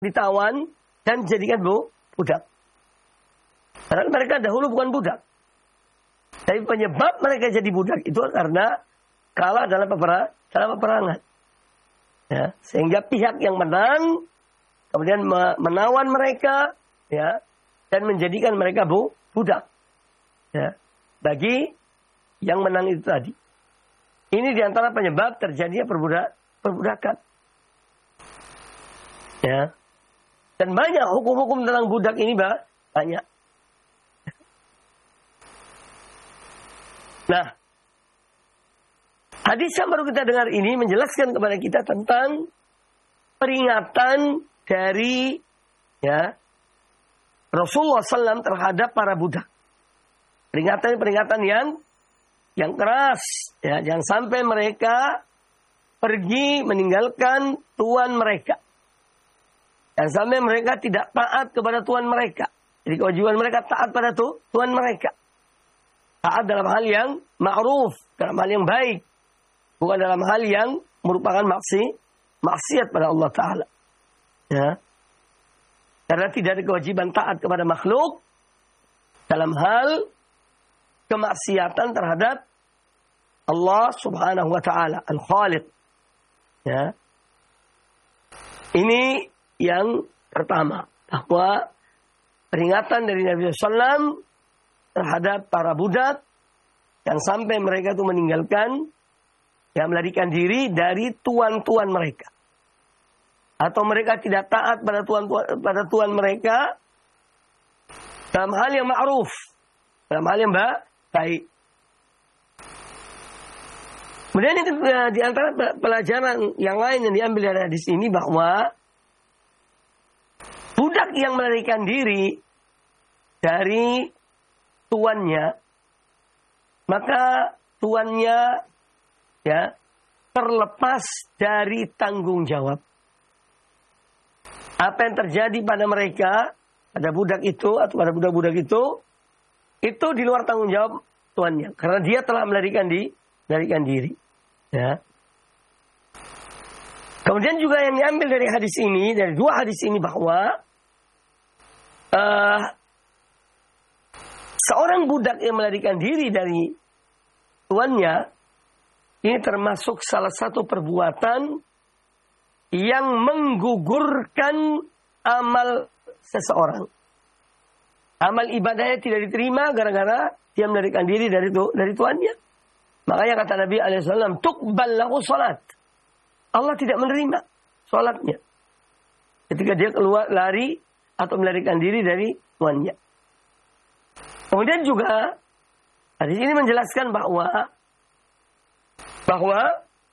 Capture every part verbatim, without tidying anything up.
ditawan dan jadikan bu, budak. Karena mereka dahulu bukan budak. Tapi penyebab mereka jadi budak itu karena kalah dalam peperang, dalam peperangan. Ya, sehingga pihak yang menang kemudian menawan mereka, ya, dan menjadikan mereka bu, budak. Ya, bagi yang menang itu tadi. Ini diantara penyebab terjadinya perbudak, perbudakan. Ya. Dan banyak hukum-hukum tentang budak ini banyak. Nah, hadis yang baru kita dengar ini menjelaskan kepada kita tentang peringatan dari ya Rasulullah shallallahu alaihi wasallam terhadap para budak. Peringatan-peringatan yang yang keras, ya, jangan sampai mereka pergi meninggalkan tuan mereka. Jangan sampai mereka tidak taat kepada tuan mereka. Jadi kewajiban mereka taat pada tu, tuan mereka. Taat dalam hal yang ma'ruf, dalam hal yang baik. Bukan dalam hal yang merupakan maksi, maksiat pada Allah Ta'ala. Ya. Karena tidak ada kewajiban taat kepada makhluk dalam hal kemaksiatan terhadap Allah Subhanahu wa Ta'ala, Al-Khaliq. Ya. Ini yang pertama, bahwa peringatan dari Nabi shallallahu alaihi wasallam terhadap para budak yang sampai mereka itu meninggalkan, yang melarikan diri dari tuan-tuan mereka, atau mereka tidak taat pada tuan pada tuan mereka dalam hal yang ma'ruf, dalam hal yang baik. Kemudian itu di antara pelajaran yang lain yang diambil dari hadis ini bahwa budak yang melarikan diri dari tuannya, maka tuannya ya terlepas dari tanggung jawab. Apa yang terjadi pada mereka, pada budak itu atau pada budak-budak itu, itu di luar tanggung jawab tuannya, karena dia telah melarikan di, melarikan diri. Ya. Kemudian juga yang diambil dari hadis ini, dari dua hadis ini bahwa uh, seorang budak yang melarikan diri dari tuannya, ini termasuk salah satu perbuatan yang menggugurkan amal seseorang. Amal ibadahnya tidak diterima gara-gara dia melarikan diri dari tu, dari tuannya. Makanya kata Nabi alaihi wasallam, tuqbal lahu salat. Allah tidak menerima salatnya ketika dia keluar lari atau melarikan diri dari tuannya. Kemudian juga hadis ini menjelaskan bahwa bahwa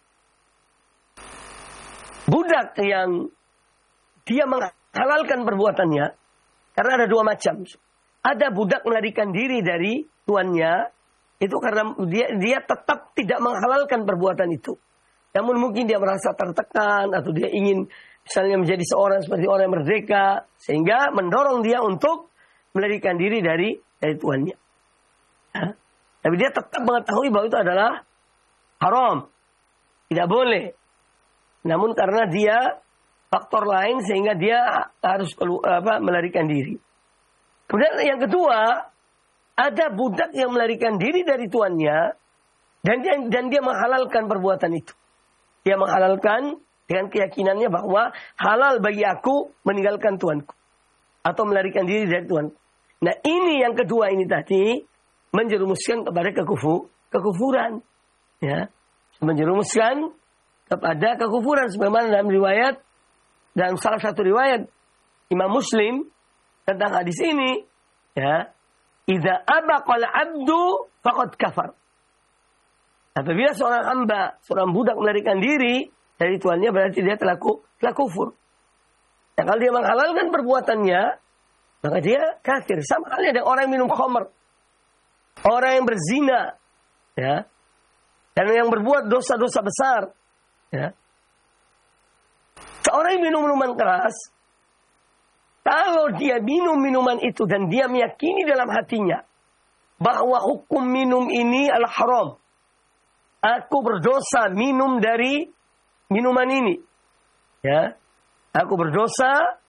budak yang dia menghalalkan perbuatannya, karena ada dua macam. Ada budak melarikan diri dari tuannya, itu karena dia dia tetap tidak menghalalkan perbuatan itu. Namun mungkin dia merasa tertekan atau dia ingin misalnya menjadi seorang seperti orang yang merdeka, sehingga mendorong dia untuk melarikan diri dari dari tuannya. Nah, tapi dia tetap mengetahui bahwa itu adalah haram, tidak boleh. Namun karena dia faktor lain sehingga dia harus keluar, apa, melarikan diri. Kemudian yang kedua, ada budak yang melarikan diri dari tuannya dan dia, dan dia menghalalkan perbuatan itu. Dia menghalalkan dengan keyakinannya bahwa halal bagi aku meninggalkan tuanku atau melarikan diri dari tuanku. Nah, ini yang kedua ini tadi menjerumuskan kepada kekufur, kekufuran, ya, menjerumuskan kepada kekufuran sebagaimana dalam riwayat, dalam salah satu riwayat Imam Muslim tentang hadis ini, ya, idza abaqal abdu faqad kafar. Apabila seorang hamba, seorang budak melarikan diri dari tuannya, berarti dia telah, telah kufur. Nah, kalau dia menghalalkan perbuatannya, maka dia kafir. Sama halnya dengan orang yang minum khamr, orang yang berzina, ya, dan yang berbuat dosa-dosa besar, ya. Seorang yang minum minuman keras, kalau dia minum minuman itu dan dia meyakini dalam hatinya bahwa hukum minum ini adalah haram, aku berdosa minum dari minuman ini, ya, aku berdosa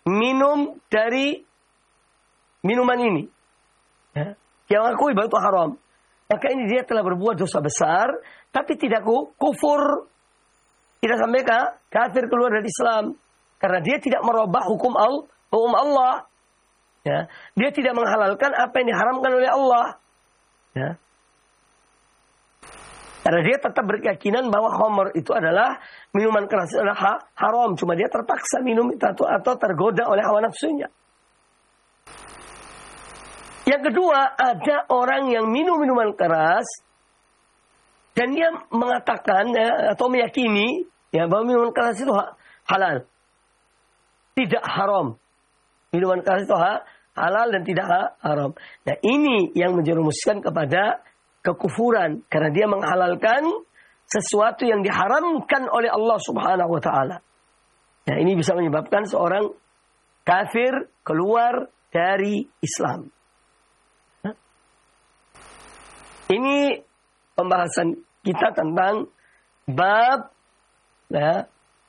minum dari minuman ini. Ya. Dia mengakui bahwa itu haram. Maka ini dia telah berbuat dosa besar, tapi tidak kufur. Tidak sampai kafir keluar dari Islam. Karena dia tidak merubah hukum Allah. Ya. Dia tidak menghalalkan apa yang diharamkan oleh Allah. Ya. Karena dia tetap berkeyakinan bahwa khamr itu adalah minuman keras, itu adalah haram. Cuma dia terpaksa minum itu atau, atau tergoda oleh hawa nafsunya. Yang kedua, ada orang yang minum minuman keras dan dia mengatakan ya, atau meyakini ya, bahwa minuman keras itu halal. Tidak haram. Minuman keras itu halal dan tidak haram. Nah, ini yang menjerumuskan kepada kekufuran. Karena dia menghalalkan sesuatu yang diharamkan oleh Allah subhanahu wa ta'ala. Nah, ini bisa menyebabkan seorang kafir keluar dari Islam. Ini pembahasan kita tentang bab ya,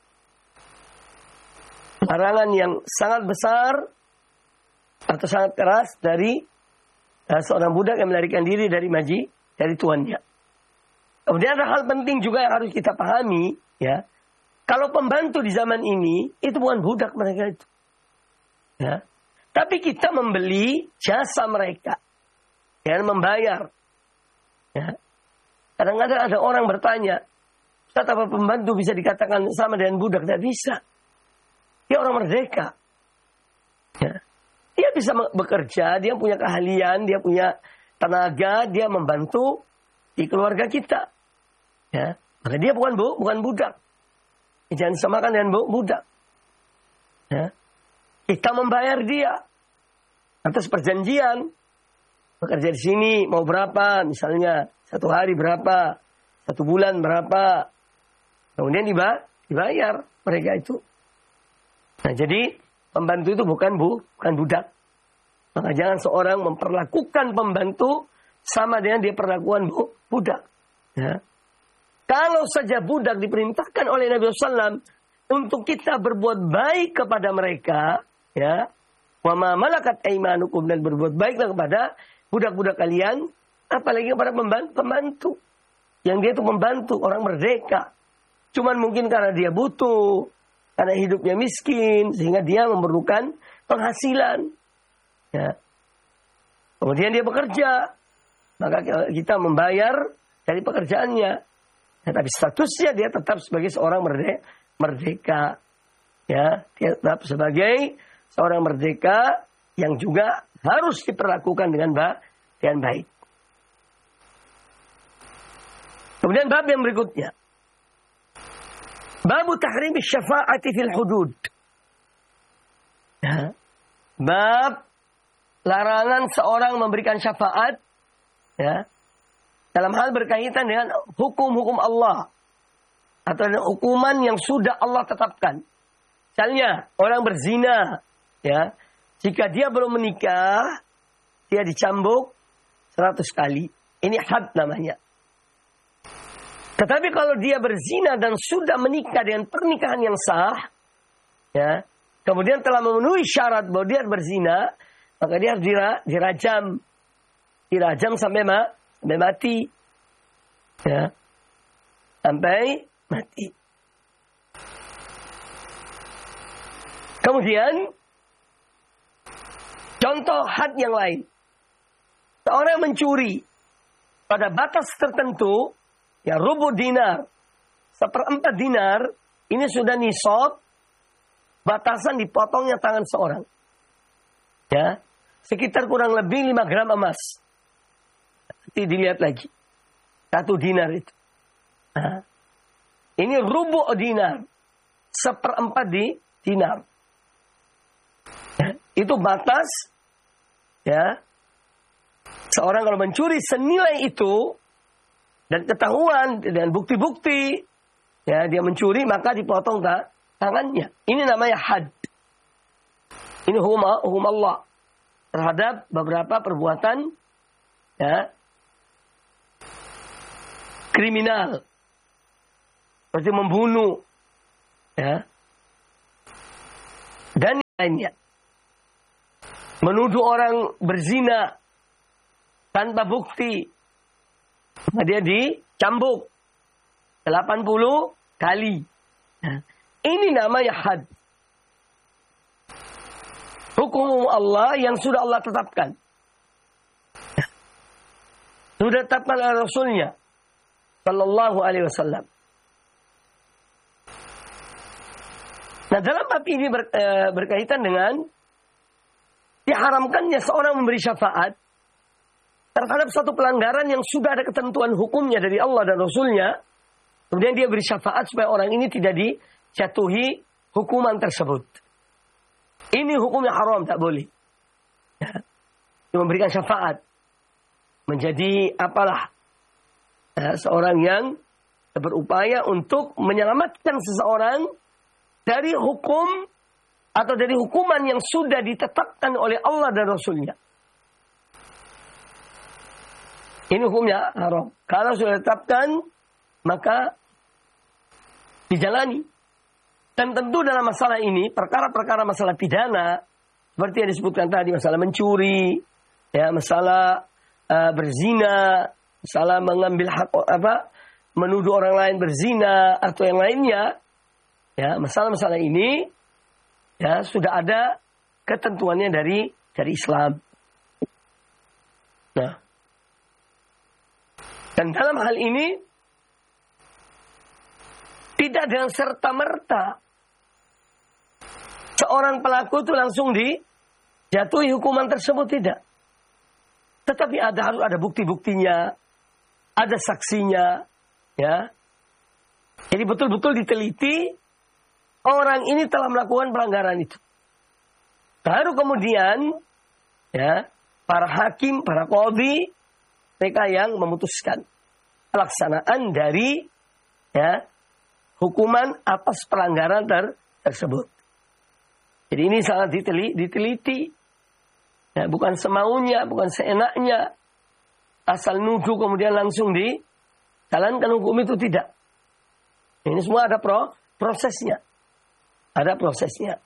larangan yang sangat besar atau sangat keras dari ya, seorang budak yang melarikan diri dari maji dari tuannya. Kemudian ada hal penting juga yang harus kita pahami, ya. Kalau pembantu di zaman ini itu bukan budak mereka itu, ya. Tapi kita membeli jasa mereka, dan membayar. Ya. Kadang-kadang ada orang bertanya, Ustaz, apa pembantu bisa dikatakan sama dengan budak? Tidak bisa. Dia orang merdeka. Ya. Dia bisa bekerja, dia punya keahlian, dia punya tenaga, dia membantu di keluarga kita. Ya. Maka dia bukan bu, bukan budak. Jangan samakan dengan budak. Ya. Kita membayar dia atas perjanjian. Bekerja di sini mau berapa, misalnya satu hari berapa, satu bulan berapa, kemudian dibayar mereka itu. Nah, jadi pembantu itu bukan bu, bukan budak. Maka jangan seorang memperlakukan pembantu sama dengan dia perlakuan bu, budak. Ya. Kalau saja budak diperintahkan oleh Nabi shallallahu alaihi wasallam untuk kita berbuat baik kepada mereka, ya, wa ma malakat aimanukum, dan berbuat baiklah kepada budak-budak kalian, apalagi kepada pembantu, yang dia itu membantu orang merdeka. Cuman mungkin karena dia butuh, karena hidupnya miskin, sehingga dia memerlukan penghasilan. Ya. Kemudian dia bekerja, maka kita membayar dari pekerjaannya. Ya, tapi statusnya dia tetap sebagai seorang merdeka. Ya, dia tetap sebagai seorang merdeka yang juga harus diperlakukan dengan baik. Dengan baik. Kemudian bab yang berikutnya. Bab tahrim syafa'ati fil hudud. Ya. Bab larangan seorang memberikan syafaat, ya, dalam hal berkaitan dengan hukum-hukum Allah atau dengan hukuman yang sudah Allah tetapkan. Misalnya orang berzina, ya, jika dia belum menikah, dia dicambuk seratus kali. Ini had namanya. Tetapi kalau dia berzina dan sudah menikah dengan pernikahan yang sah, ya, kemudian telah memenuhi syarat bahwa dia berzina, maka dia harus dirajam. Dirajam sampai, ma, sampai mati. Ya. Sampai mati. Kemudian, contoh had yang lain. Seorang mencuri pada batas tertentu, ya rubu dinar, seperempat dinar, ini sudah nisab, batasan dipotongnya tangan seorang. Ya, sekitar kurang lebih lima gram emas. Nanti dilihat lagi. Satu dinar itu. Nah, ini rubu dinar, seperempat di dinar. Ya, itu batas, ya. Seorang kalau mencuri senilai itu dan ketahuan dan bukti-bukti, ya, dia mencuri, maka dipotong tak, tangannya. Ini namanya had. Ini hukum, hukum Allah terhadap beberapa perbuatan, ya, kriminal, seperti membunuh, ya. Dan lainnya. Menuduh orang berzina tanpa bukti, dia dicambuk delapan puluh kali. Ini namanya had. Hukum Allah yang sudah Allah tetapkan. Sudah tetapkan oleh Rasulnya sallallahu alaihi wasallam. Nah, dalam bab ini ber, e, berkaitan dengan diharamkannya seorang memberi syafaat terhadap suatu pelanggaran yang sudah ada ketentuan hukumnya dari Allah dan Rasulnya. Kemudian dia beri syafaat supaya orang ini tidak dijatuhi hukuman tersebut. Ini hukumnya haram, tak boleh. Ya. Dia memberikan syafaat. Menjadi apalah. Ya, seorang yang berupaya untuk menyelamatkan seseorang dari hukum atau dari hukuman yang sudah ditetapkan oleh Allah dan Rasulnya. Ini hukumnya haram. Kalau sudah ditetapkan, maka dijalani. Dan tentu dalam masalah ini, perkara-perkara masalah pidana, seperti yang disebutkan tadi, masalah mencuri, ya, masalah uh, berzina, masalah mengambil hak apa, menuduh orang lain berzina atau yang lainnya, ya, masalah-masalah ini, ya, sudah ada ketentuannya dari dari Islam. Nah, dan dalam hal ini tidak dengan serta-merta seorang pelaku itu langsung dijatuhi hukuman tersebut, tidak. Tetapi ada harus ada bukti-buktinya, ada saksinya, ya. Jadi betul-betul diteliti orang ini telah melakukan pelanggaran itu. Baru kemudian, ya, para hakim, para qadhi, mereka yang memutuskan pelaksanaan dari, ya, hukuman atas pelanggaran ter tersebut. Jadi ini sangat diteliti, diteliti. Ya, bukan semaunya, bukan seenaknya. Asal nuduh kemudian langsung dijalankan hukum itu, tidak. Ini semua ada pro prosesnya. Ada prosesnya.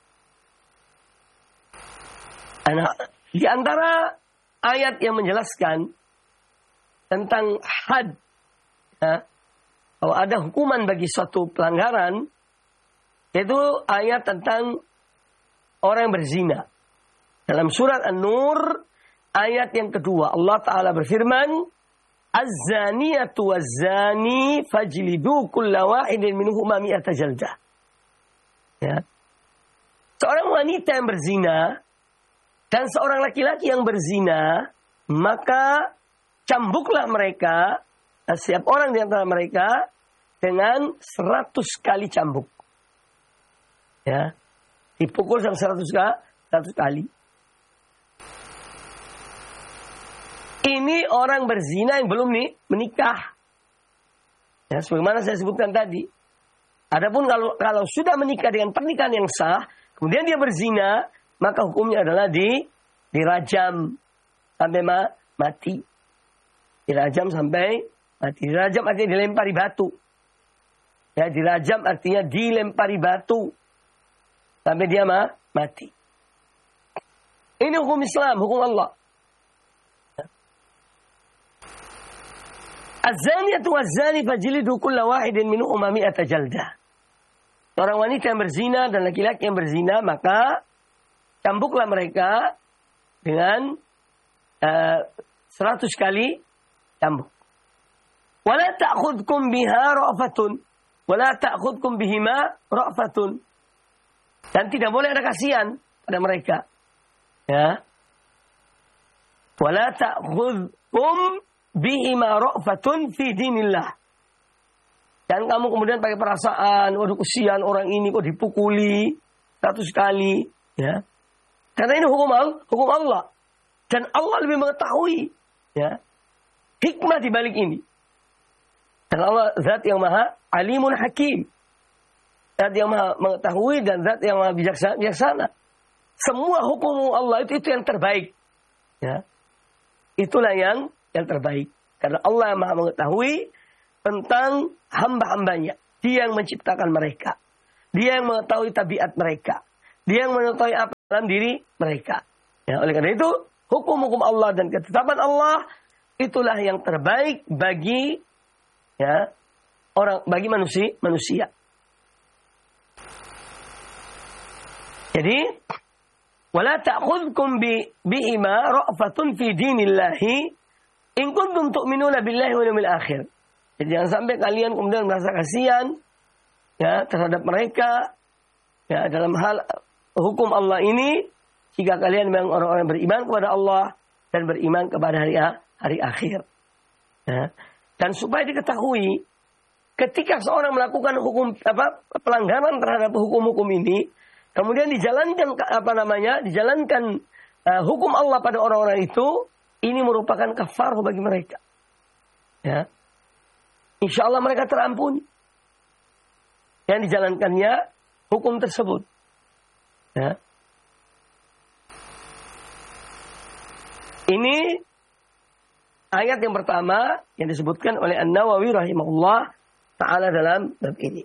Nah, di antara ayat yang menjelaskan tentang had, ya, bahwa ada hukuman bagi suatu pelanggaran, yaitu ayat tentang orang yang berzina. Dalam surat An-Nur, ayat yang kedua, Allah Ta'ala berfirman, Az-zaniyatu waz-zani fajlidu kulla wahidin minhuma mi'ata jaldah. Ya. Seorang wanita yang berzina dan seorang laki-laki yang berzina, maka cambuklah mereka, setiap orang di antara mereka, dengan seratus kali cambuk. Ya. Dipukul sampai seratus kali. Ini orang berzina yang belum nih menikah. Ya, sebagaimana saya sebutkan tadi. Adapun kalau kalau sudah menikah dengan pernikahan yang sah, kemudian dia berzina, maka hukumnya adalah di dirajam sampai ma, mati. Dirajam sampai mati. Dirajam artinya dilempari batu. Ya, dirajam artinya dilempari batu sampai dia ma, mati. Ini hukum Islam, hukum Allah. Az-zaniyatu waz-zani fajlidu kulla wahidin minhuma mi'ata jaldah. Seorang wanita yang berzina dan laki-laki yang berzina, maka cambuklah mereka dengan uh, seratus kali cambuk. Wala ta'khudkum biha ra'fatun, wala ta'khudkum bihima ra'fatun. Dan tidak boleh ada kasihan pada mereka. Ya. Wala ta'khudkum bihima ra'fatun fi dinillah. Dan kamu kemudian pakai perasaan, waduh kesian orang ini kok dipukuli seratus kali, ya. Karena ini hukum Allah, hukum Allah. Dan Allah lebih mengetahui, ya, hikmah di balik ini. Dan Allah zat yang maha alimun hakim. Zat yang maha mengetahui dan zat yang maha bijaksana. bijaksana. Semua hukum Allah itu, itu yang terbaik. Ya. Itulah yang yang terbaik. Karena Allah yang maha mengetahui tentang hamba-hambanya. Dia yang menciptakan mereka. Dia yang mengetahui tabiat mereka. Dia yang mengetahui apa dalam diri mereka. Ya, oleh karena itu, hukum-hukum Allah dan ketetapan Allah itulah yang terbaik bagi ya orang bagi manusia manusia. Jadi, wala ta'khudhukum bi bihima ra'fatun fi dinillahi in kuntum tu'minuna billahi wal yawmil akhir. Jadi jangan sampai kalian kemudian merasa kasihan ya terhadap mereka ya dalam hal hukum Allah ini jika kalian memang orang-orang beriman kepada Allah dan beriman kepada hari hari akhir. Ya. Dan supaya diketahui ketika seorang melakukan hukum apa pelanggaran terhadap hukum-hukum ini kemudian dijalankan apa namanya dijalankan uh, hukum Allah pada orang-orang itu ini merupakan kafarah bagi mereka. Ya. Insya Allah mereka terampuni. Yang dijalankannya hukum tersebut. Ya. Ini ayat yang pertama yang disebutkan oleh An-Nawawi rahimahullah ta'ala dalam bab ini.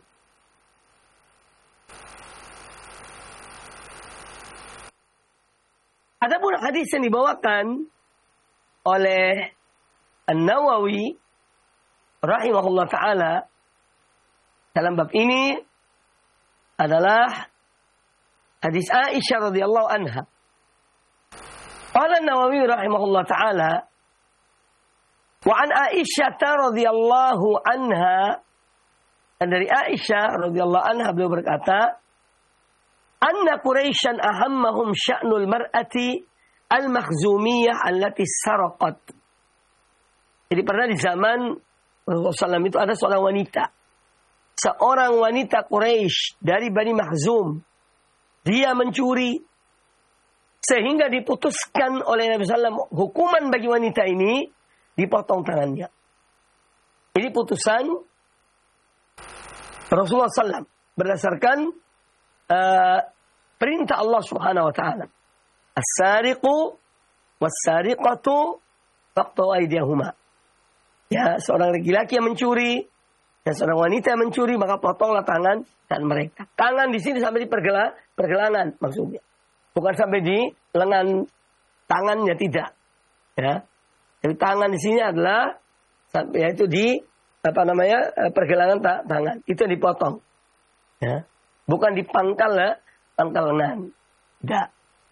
Adapun hadis yang dibawakan oleh An-Nawawi rahimahullah ta'ala dalam bab ini adalah hadis Aisyah radhiyallahu anha. Qala An-Nawawi rahimahullah ta'ala wa an Aisyah radhiyallahu anha, dan dari Aisyah radhiyallahu anha beliau berkata, anna Quraisyan ahammahum sya'nul mar'ati al-makhzumiyah allati saraqat. Jadi pernah di zaman Rasulullah shallallahu alaihi wasallam itu ada seorang wanita. Seorang wanita Quraisy dari Bani Makhzum. Dia mencuri. Sehingga diputuskan oleh Nabi shallallahu alaihi wasallam hukuman bagi wanita ini dipotong tangannya. Ini putusan Rasulullah shallallahu alaihi wasallam berdasarkan uh, perintah Allah Subhanahu wa taala. As-sariqu was-sariqatu faqtu aydiyahuma. Ya, seorang laki-laki yang mencuri dan seorang wanita yang mencuri maka potonglah tangan dan mereka. Tangan di sini sampai di pergelang, pergelangan maksudnya. Bukan sampai di lengan tangannya, tidak. Ya. Jadi tangan di sini adalah sampai yaitu di apa namanya pergelangan tangan. Itu yang dipotong. Ya. Bukan di pangkal ya, pangkal lengan. Tidak.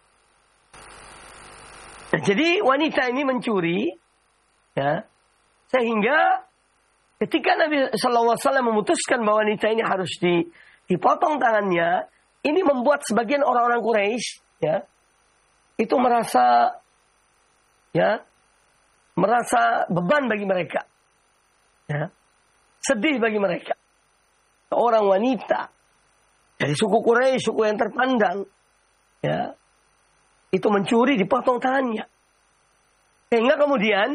Nah, jadi wanita ini mencuri, ya, sehingga ketika Nabi shallallahu alaihi wasallam memutuskan bahwa wanita ini harus dipotong tangannya, ini membuat sebagian orang-orang Quraisy, ya, itu merasa, ya, merasa beban bagi mereka, ya, sedih bagi mereka. Seorang wanita dari suku Quraisy, suku yang terpandang, ya, itu mencuri, dipotong tangannya. Sehingga kemudian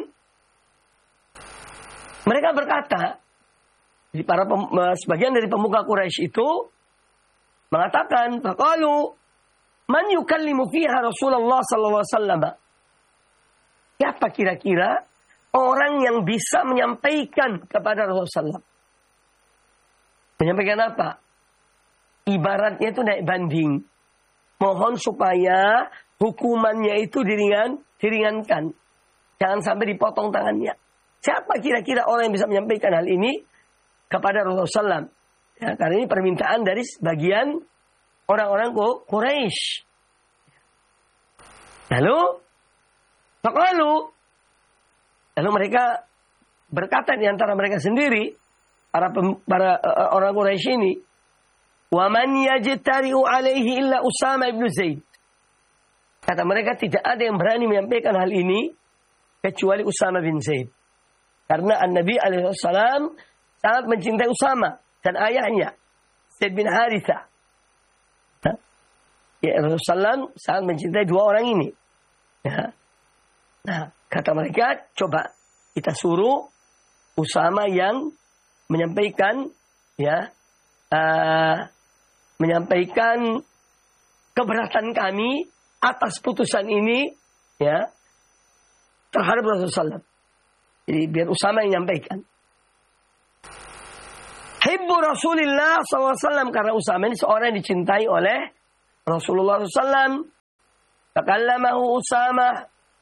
mereka berkata, jadi para pem, sebagian dari pemuka Quraisy itu mengatakan, faqalu man yukallimu fiha Rasulullah sallallahu alaihi wasallam. Siapa kira-kira orang yang bisa menyampaikan kepada Rasulullah sallallahu alaihi wasallam? Menyampaikan apa? Ibaratnya itu naik banding. Mohon supaya hukumannya itu diringan, diringankan. Jangan sampai dipotong tangannya. Siapa kira-kira orang yang bisa menyampaikan hal ini kepada Rasulullah sallallahu alaihi wasallam? Ya, karena ini permintaan dari sebagian orang-orang Quraisy. Lalu, faqalu, lalu mereka berkata di antara mereka sendiri, para para uh, orang Quraisy ini, wa man yajtari'u alaihi illa Usama ibn Zaid. Kata mereka tidak ada yang berani menyampaikan hal ini kecuali Usama bin Zaid. Karena An-Nabi alaihi wasallam sangat mencintai Usama dan ayahnya Zaid bin Haritha. Ya, Rasulullah sangat mencintai dua orang ini. Ya. Nah, kata mereka, coba kita suruh Usama yang menyampaikan, ya, uh, menyampaikan keberatan kami atas putusan ini, ya, terhadap Rasulullah sallallahu alaihi wasallam. Jadi biar Usama yang menyampaikan. Hibbu Rasulullah sallallahu alaihi wasallam, karena Usama ini seorang yang dicintai oleh Rasulullah sallallahu alaihi wasallam. Fakallamahu Usamah.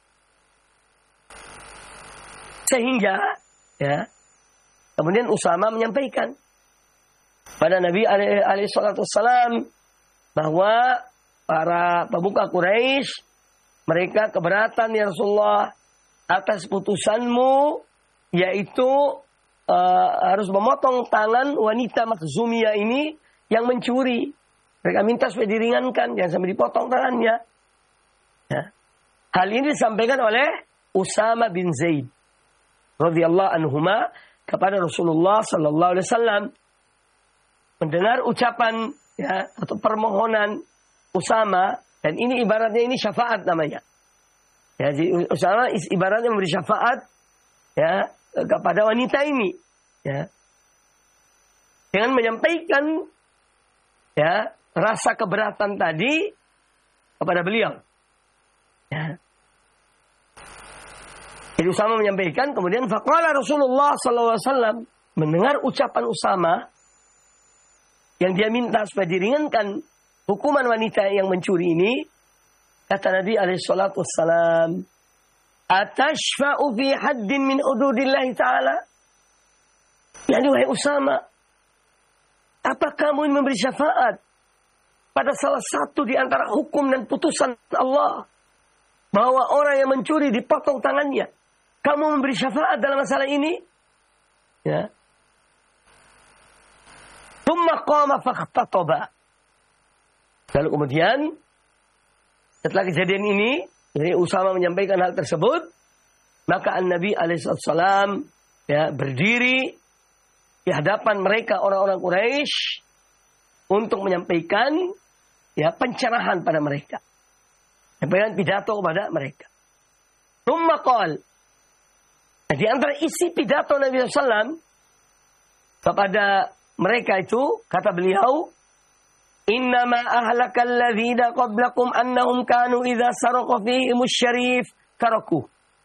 Sehingga ya, kemudian Usamah menyampaikan pada Nabi alaihi salatu wassalam bahwa para pemuka Quraisy mereka keberatan ya Rasulullah atas putusanmu, yaitu uh, harus memotong tangan wanita Makhzumiyah ini yang mencuri. Mereka minta supaya diringankan, jangan sampai dipotong tangannya. Ya. Hal ini disampaikan oleh Usama bin Zaid radhiyallahu anhuma kepada Rasulullah sallallahu alaihi wasallam. Mendengar ucapan ya atau permohonan Usama, dan ini ibaratnya ini syafaat namanya. Ya, jadi Usama ibaratnya memberi syafaat ya kepada wanita ini, ya, dengan menyampaikan ya rasa keberatan tadi kepada beliau. Ya. Jadi Usama menyampaikan, kemudian faqala Rasulullah sallallahu alaihi wasallam mendengar ucapan Usama yang dia minta supaya diringankan hukuman wanita yang mencuri ini, kata Nabi alaihi salatu wassalam, atashfa'u fi haddin min hududillahi ta'ala? Yani wahai Usama, apa kamu ingin memberi syafaat pada salah satu di antara hukum dan putusan Allah bahwa orang yang mencuri dipotong tangannya? Kamu memberi syafaat dalam masalah ini? Ya. Tsumma qama fakhtatoba. Lalu kemudian setelah kejadian ini, jadi Usama menyampaikan hal tersebut, maka An-Nabi alaihi wasallam ya berdiri di hadapan mereka orang-orang Quraisy untuk menyampaikan ya pencerahan pada mereka. Menyampaikan pidato kepada mereka. Tsumma qala. Nah, di antara isi pidato Nabi sallallahu alaihi wasallam kepada mereka itu, kata beliau, innama ahlakal ladzina qablakum annahum kanu idza saraqa fihimus syarif taraku.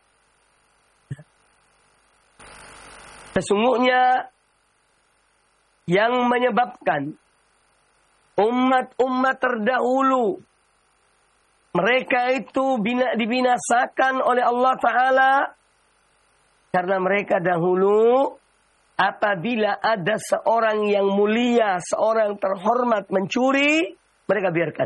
Sesungguhnya yang menyebabkan umat-umat terdahulu mereka itu bina, dibinasakan oleh Allah Ta'ala karena mereka dahulu apabila ada seorang yang mulia, seorang terhormat mencuri, mereka biarkan.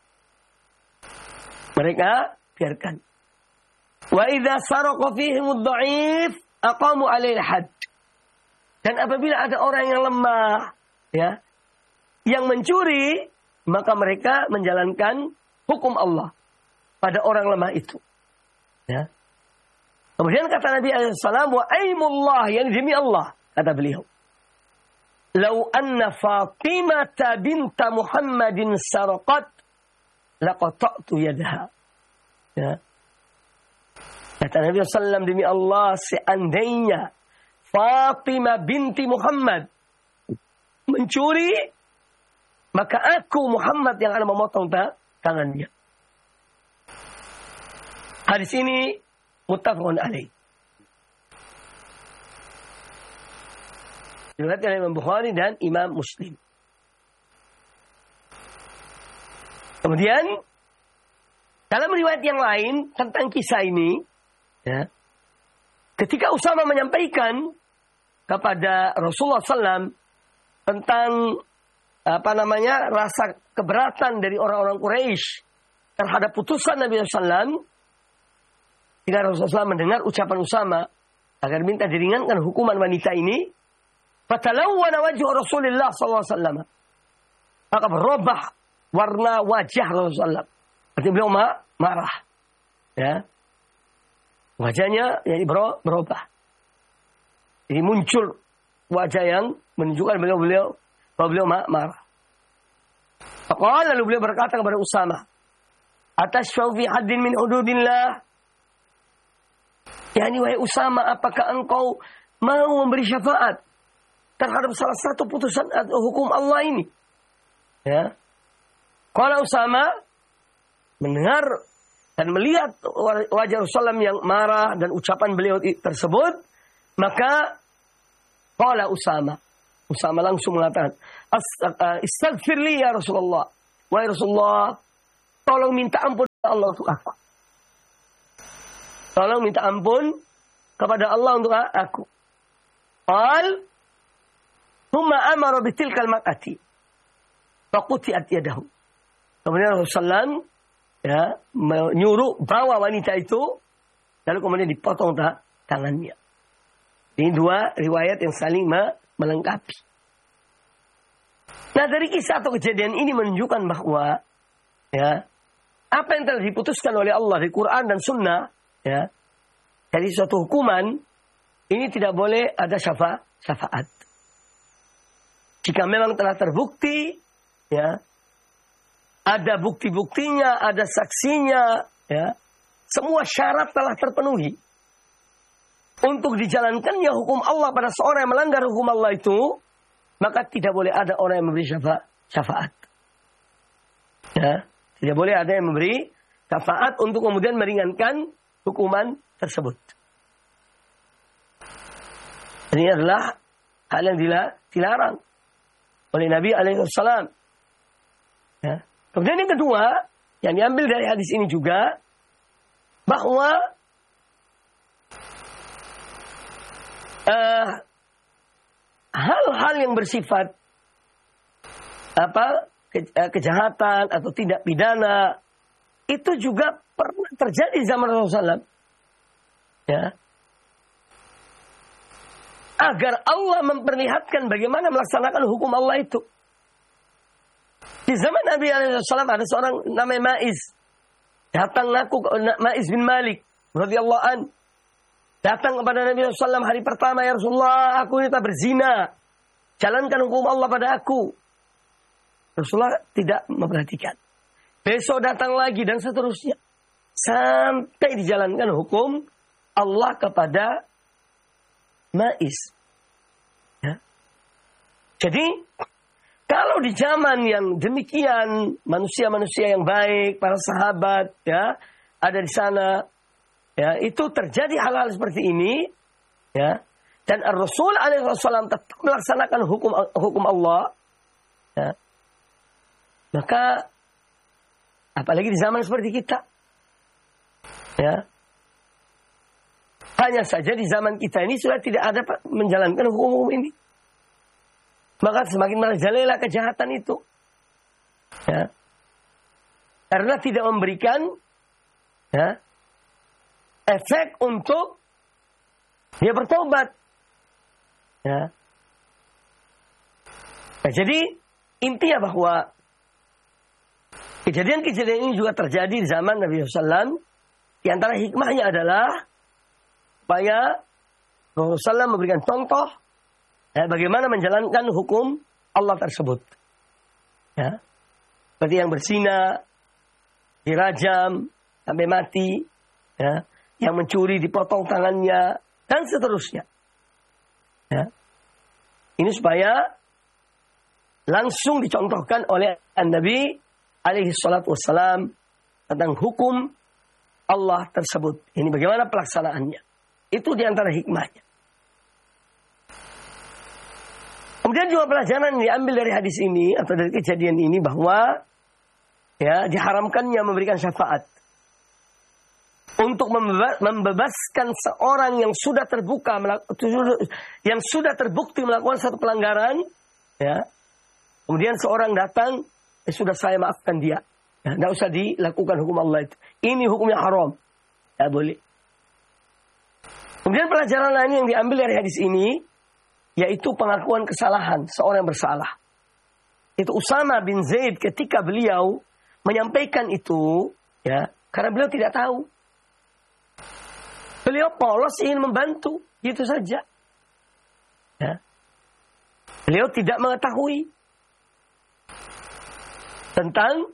Mereka biarkan. Wa idza saraqa fihim ad-dha'if aqamu 'alaihi al-hadd. Dan apabila ada orang yang lemah, ya, yang mencuri, maka mereka menjalankan hukum Allah pada orang lemah itu. Ya. Kemudian kata Nabi alaihi salam, wa aimullah, yang demi Allah, kata beliau, lau anna Fatimah binta Muhammadin saraqat laqata'tu yadaha. Ya. Kata Nabi sallallahu alaihi wasallam, demi Allah, seandainya Fatimah binti Muhammad mencuri, maka aku Muhammad yang akan memotong tangannya. Hadis ini muttafaqun alaih. Diriwayatkan oleh Imam Bukhari dan Imam Muslim. Kemudian dalam riwayat yang lain tentang kisah ini, ya, ketika Usama menyampaikan kepada Rasulullah sallallahu alaihi wasallam tentang apa namanya rasa keberatan dari orang-orang Quraisy terhadap putusan Nabi sallallahu alaihi wasallam, ketika Rasulullah sallallahu alaihi wasallam mendengar ucapan Usama agar minta diringankan hukuman wanita ini, fatalawwana wajhu Rasulullah sallallahu alaihi wasallam, maka berubah warna wajah Rasulullah. Artinya beliau marah, ya, wajahnya jadi berubah. Jadi muncul wajah yang menunjukkan beliau beliau bahwa beliau marah. Maka lalu beliau berkata kepada Usama, atashfa'u fi haddin min hududillah? Yani wahai Usama, apakah engkau mau memberi syafaat terhadap salah satu putusan atau hukum Allah ini? Ya. Kalau Usama mendengar dan melihat wajah Rasulullah yang marah dan ucapan beliau tersebut, maka qala Usama, Usama langsung mengatakan, istaghfirli ya Rasulullah, wahai Rasulullah, tolong minta ampun Allah untuk aku. Tolong minta ampun kepada Allah untuk aku. Qal thumma amara bitilkal mar'ati faquti'at yadahu. Kemudian Rasulullah ya menyuruh bawa wanita itu, lalu kemudian dipotong ta, tangannya. Ini dua riwayat yang saling melengkapi. Nah, dari kisah atau kejadian ini menunjukkan bahwa ya apa yang telah diputuskan oleh Allah di Quran dan Sunnah ya dari suatu hukuman ini tidak boleh ada syafa, syafaat. Jika memang telah terbukti ya ada bukti-buktinya, ada saksinya, ya, semua syarat telah terpenuhi. Untuk dijalankannya hukum Allah pada seorang yang melanggar hukum Allah itu, maka tidak boleh ada orang yang memberi syafa, syafaat. Ya, tidak boleh ada yang memberi syafaat untuk kemudian meringankan hukuman tersebut. Ini adalah hal yang dilarang oleh Nabi alaihi wasallam. Ya. Kemudian yang kedua, yang diambil dari hadis ini juga, bahwa uh, hal-hal yang bersifat apa ke, uh, kejahatan atau tindak pidana, itu juga pernah terjadi zaman Rasulullah. Ya. Agar Allah memperlihatkan bagaimana melaksanakan hukum Allah itu. Di zaman Nabi alaihi wasallam ada seorang namanya Ma'iz. Datang ngaku Ma'iz bin Malik radhiyallahu an. Datang kepada Nabi sallallahu alaihi wasallam hari pertama, ya Rasulullah, aku ini tak berzina. Jalankan hukum Allah pada aku. Rasulullah tidak memperhatikan. Besok datang lagi dan seterusnya. Sampai dijalankan hukum Allah kepada Ma'iz. Ya. Jadi kalau di zaman yang demikian, manusia-manusia yang baik, para sahabat, ya, ada di sana, ya, itu terjadi hal-hal seperti ini, ya, dan Rasul alaihi wasallam tetap melaksanakan hukum hukum Allah, ya, maka apalagi di zaman seperti kita, ya, hanya saja di zaman kita ini sudah tidak ada menjalankan hukum-hukum ini. Maka semakin merajalela kejahatan itu. Ya. Karena tidak memberikan ya, efek untuk dia bertobat. Ya. Nah, jadi intinya bahwa kejadian-kejadian ini juga terjadi di zaman Nabi sallallahu alaihi wasallam. Di antara hikmahnya adalah supaya Rasulullah sallallahu alaihi wasallam memberikan contoh ya, bagaimana menjalankan hukum Allah tersebut. Ya. Seperti yang berzina, dirajam sampai mati, ya. Yang mencuri dipotong tangannya, dan seterusnya. Ya. Ini supaya langsung dicontohkan oleh Nabi alaihi salatu wassalam tentang hukum Allah tersebut. Ini bagaimana pelaksanaannya. Itu diantara hikmahnya. Kemudian juga pelajaran yang diambil dari hadis ini atau dari kejadian ini bahwa ya diharamkannya memberikan syafaat untuk membebaskan seorang yang sudah terbuka yang sudah terbukti melakukan satu pelanggaran, ya. Kemudian seorang datang, eh, sudah saya maafkan dia, ya, tidak usah dilakukan hukum Allah itu. Ini hukumnya haram, tidak boleh. Kemudian pelajaran lain yang diambil dari hadis ini, yaitu pengakuan kesalahan seorang yang bersalah. Itu Usama bin Zaid ketika beliau menyampaikan itu, ya, karena beliau tidak tahu. Beliau polos ingin membantu, gitu saja. Ya. Beliau tidak mengetahui tentang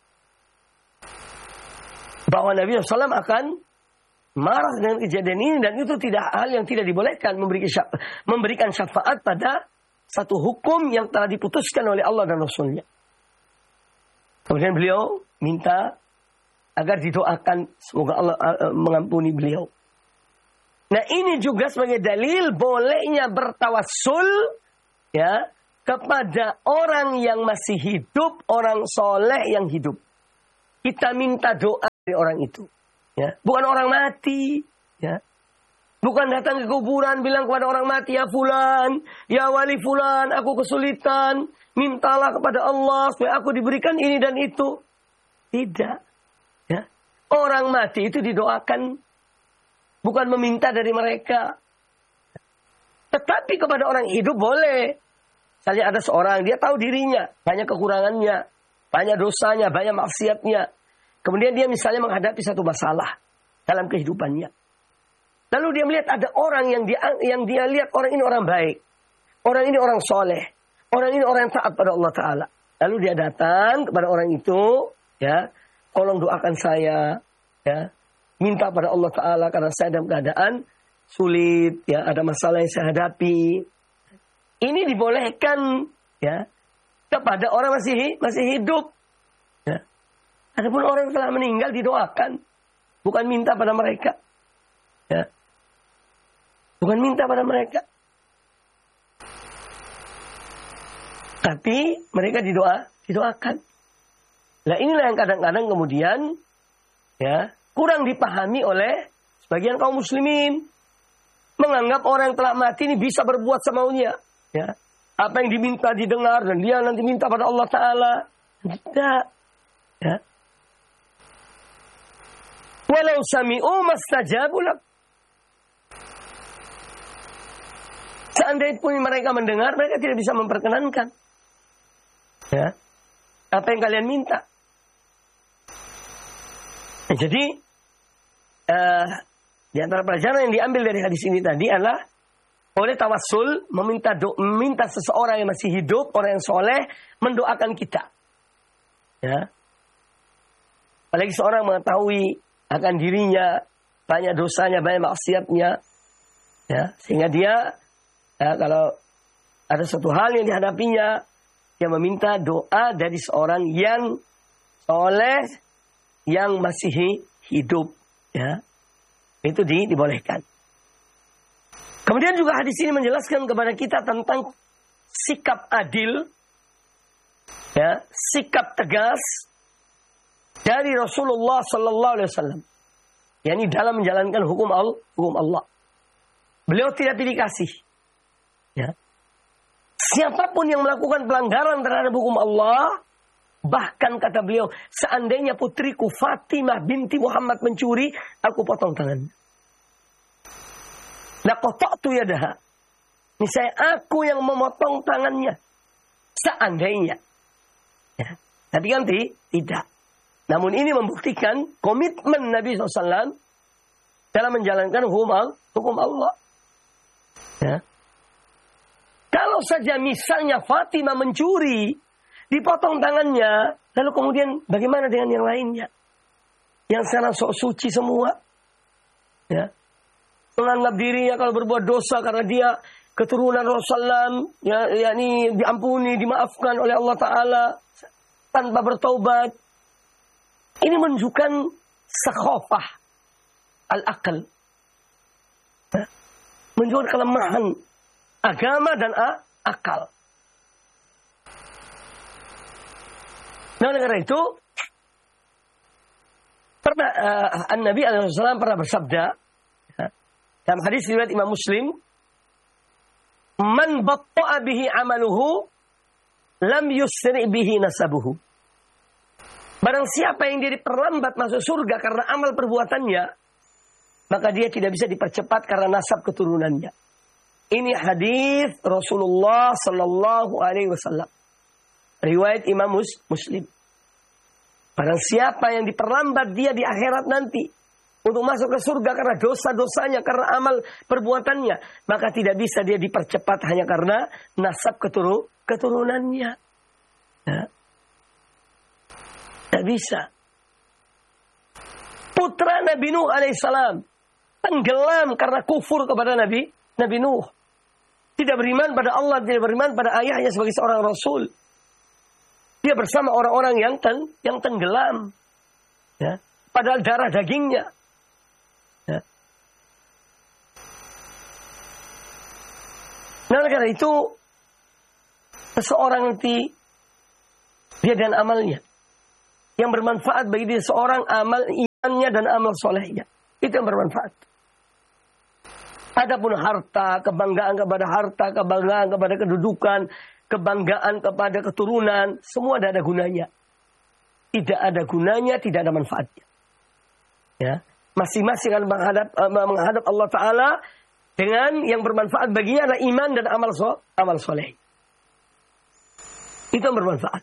bahwa Nabi sallallahu alaihi wasallam akan marah dengan kejadian ini, dan itu tidak hal yang tidak dibolehkan, memberikan syafaat, memberikan syafaat pada satu hukum yang telah diputuskan oleh Allah dan Rasulnya. Kemudian beliau minta agar didoakan semoga Allah uh, mengampuni beliau. Nah, ini juga sebagai dalil bolehnya bertawassul, ya, kepada orang yang masih hidup, orang soleh yang hidup. Kita minta doa orang itu. Ya, bukan orang mati. Ya, bukan datang ke kuburan bilang kepada orang mati, ya fulan, ya wali fulan, aku kesulitan, mintalah kepada Allah supaya aku diberikan ini dan itu. Tidak. Ya, orang mati itu didoakan, bukan meminta dari mereka. Tetapi kepada orang hidup boleh. Misalnya ada seorang, dia tahu dirinya, banyak kekurangannya, banyak dosanya, banyak maksiatnya. Kemudian dia misalnya menghadapi satu masalah dalam kehidupannya. Lalu dia melihat ada orang yang dia yang dia lihat orang ini orang baik. Orang ini orang soleh. Orang ini orang yang taat pada Allah Ta'ala. Lalu dia datang kepada orang itu, ya, tolong doakan saya, ya, minta pada Allah Ta'ala karena saya dalam keadaan sulit, ya, ada masalah yang saya hadapi. Ini dibolehkan, ya, kepada orang masih masih hidup. Ya. Adapun orang yang telah meninggal didoakan, bukan minta pada mereka. Ya. Bukan minta pada mereka. Tapi mereka didoa, didoakan. Nah inilah yang kadang-kadang kemudian ya kurang dipahami oleh sebagian kaum muslimin. Menganggap orang yang telah mati ini bisa berbuat semaunya. Ya. Apa yang diminta didengar dan dia nanti minta pada Allah Ta'ala. Tidak. Ya. Walau sami'u mastajabu lak. Seandainya pun mereka mendengar, mereka tidak bisa memperkenankan. Ya. Apa yang kalian minta. Nah, jadi, uh, di antara pelajaran yang diambil dari hadis ini tadi adalah oleh tawassul, meminta do, meminta seseorang yang masih hidup, orang yang soleh, mendoakan kita. Ya. Apalagi seorang mengetahui akan dirinya, banyak dosanya, banyak maksiatnya. Ya. Sehingga dia, ya, kalau ada satu hal yang dihadapinya, dia meminta doa dari seorang yang soleh, yang masih hidup. Ya. Itu di, dibolehkan. Kemudian juga hadis ini menjelaskan kepada kita tentang sikap adil, ya, sikap tegas dari Rasulullah Sallallahu Alaihi Wasallam, yakni dalam menjalankan hukum Allah, hukum Allah. Beliau tidak pilih kasih. Ya. Siapapun yang melakukan pelanggaran terhadap hukum Allah, bahkan kata beliau, seandainya putriku Fatimah binti Muhammad mencuri, aku potong tangannya. Laqata'tu yadaha. Ini saya aku yang memotong tangannya. Seandainya. Ya. Tapi kan tidak. Namun ini membuktikan komitmen Nabi shallallahu alaihi wasallam dalam menjalankan hukum Allah. Ya. Kalau saja misalnya Fatimah mencuri, dipotong tangannya, lalu kemudian bagaimana dengan yang lainnya? Yang sekarang sok suci semua. Ya. Menganggap dirinya kalau berbuat dosa karena dia keturunan Rasulullah, ya, yakni diampuni, dimaafkan oleh Allah Ta'ala tanpa bertaubat. Ini menunjukkan sakhafah al-aql. Ya. Menunjukkan kelemahan agama dan a- akal. Nah, oleh karena itu, pernah uh, An-Nabi shallallahu alaihi wasallam pernah bersabda, dalam hadis riwayat Imam Muslim, man batta'a bihi amaluhu lam yusri bihi nasabuhu. Barang siapa yang dia diperlambat masuk surga karena amal perbuatannya, maka dia tidak bisa dipercepat karena nasab keturunannya. Ini hadis Rasulullah Sallallahu Alaihi Wasallam, riwayat Imam Muslim. Barang siapa yang diperlambat dia di akhirat nanti untuk masuk ke surga karena dosa-dosanya, karena amal perbuatannya, maka tidak bisa dia dipercepat hanya karena nasab keturu, keturunannya. Ya. Tidak bisa. Putra Nabi Nuh alaihissalam tenggelam karena kufur kepada Nabi Nabi Nuh. Tidak beriman pada Allah, tidak beriman pada ayahnya sebagai seorang rasul. Dia bersama orang-orang yang ten, yang tenggelam. Ya. Padahal darah dagingnya. Ya. Nah, karena itu seseorang nanti dia dan amalnya yang bermanfaat bagi dia seorang amal perbuatannya dan amal solehnya. Itu yang bermanfaat. Adapun harta, kebanggaan kepada harta, kebanggaan kepada kedudukan, kebanggaan kepada keturunan, semua tidak ada gunanya. Tidak ada gunanya, tidak ada manfaatnya. Ya, masing-masing akan menghadap, menghadap Allah Ta'ala dengan yang bermanfaat baginya adalah iman dan amal so, amal soleh. Itu yang bermanfaat.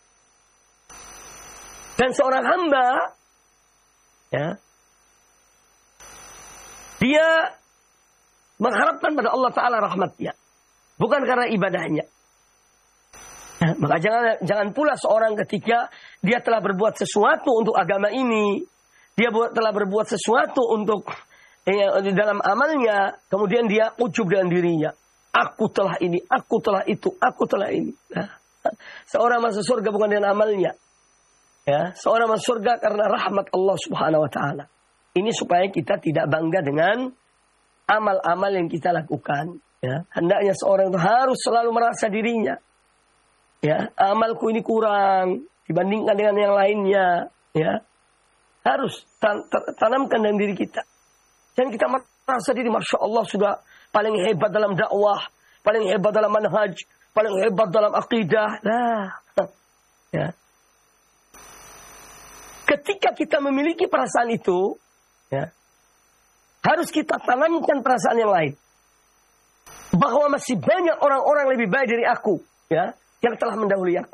Dan seorang hamba, ya, dia mengharapkan pada Allah Ta'ala rahmatnya, bukan karena ibadahnya. Nah, maka jangan jangan pula seorang ketika dia telah berbuat sesuatu untuk agama ini, dia buat, telah berbuat sesuatu untuk eh, di dalam amalnya, kemudian dia ujub dengan dirinya. Aku telah ini, aku telah itu, aku telah ini. Nah, seorang masuk surga bukan dengan amalnya. Ya, seorang masuk surga karena rahmat Allah Subhanahu wa taala. Ini supaya kita tidak bangga dengan amal-amal yang kita lakukan, ya. Hendaknya seorang itu harus selalu merasa dirinya, ya, amalku ini kurang dibandingkan dengan yang lainnya, ya. Harus tan tanamkan dalam diri kita. Dan kita merasa diri, Masya Allah, sudah paling hebat dalam dakwah, paling hebat dalam manhaj, paling hebat dalam akidah. Nah, ya. Ketika kita memiliki perasaan itu, ya, harus kita tanamkan perasaan yang lain. Bahwa masih banyak orang-orang lebih baik dari aku, ya, yang telah mendahului aku.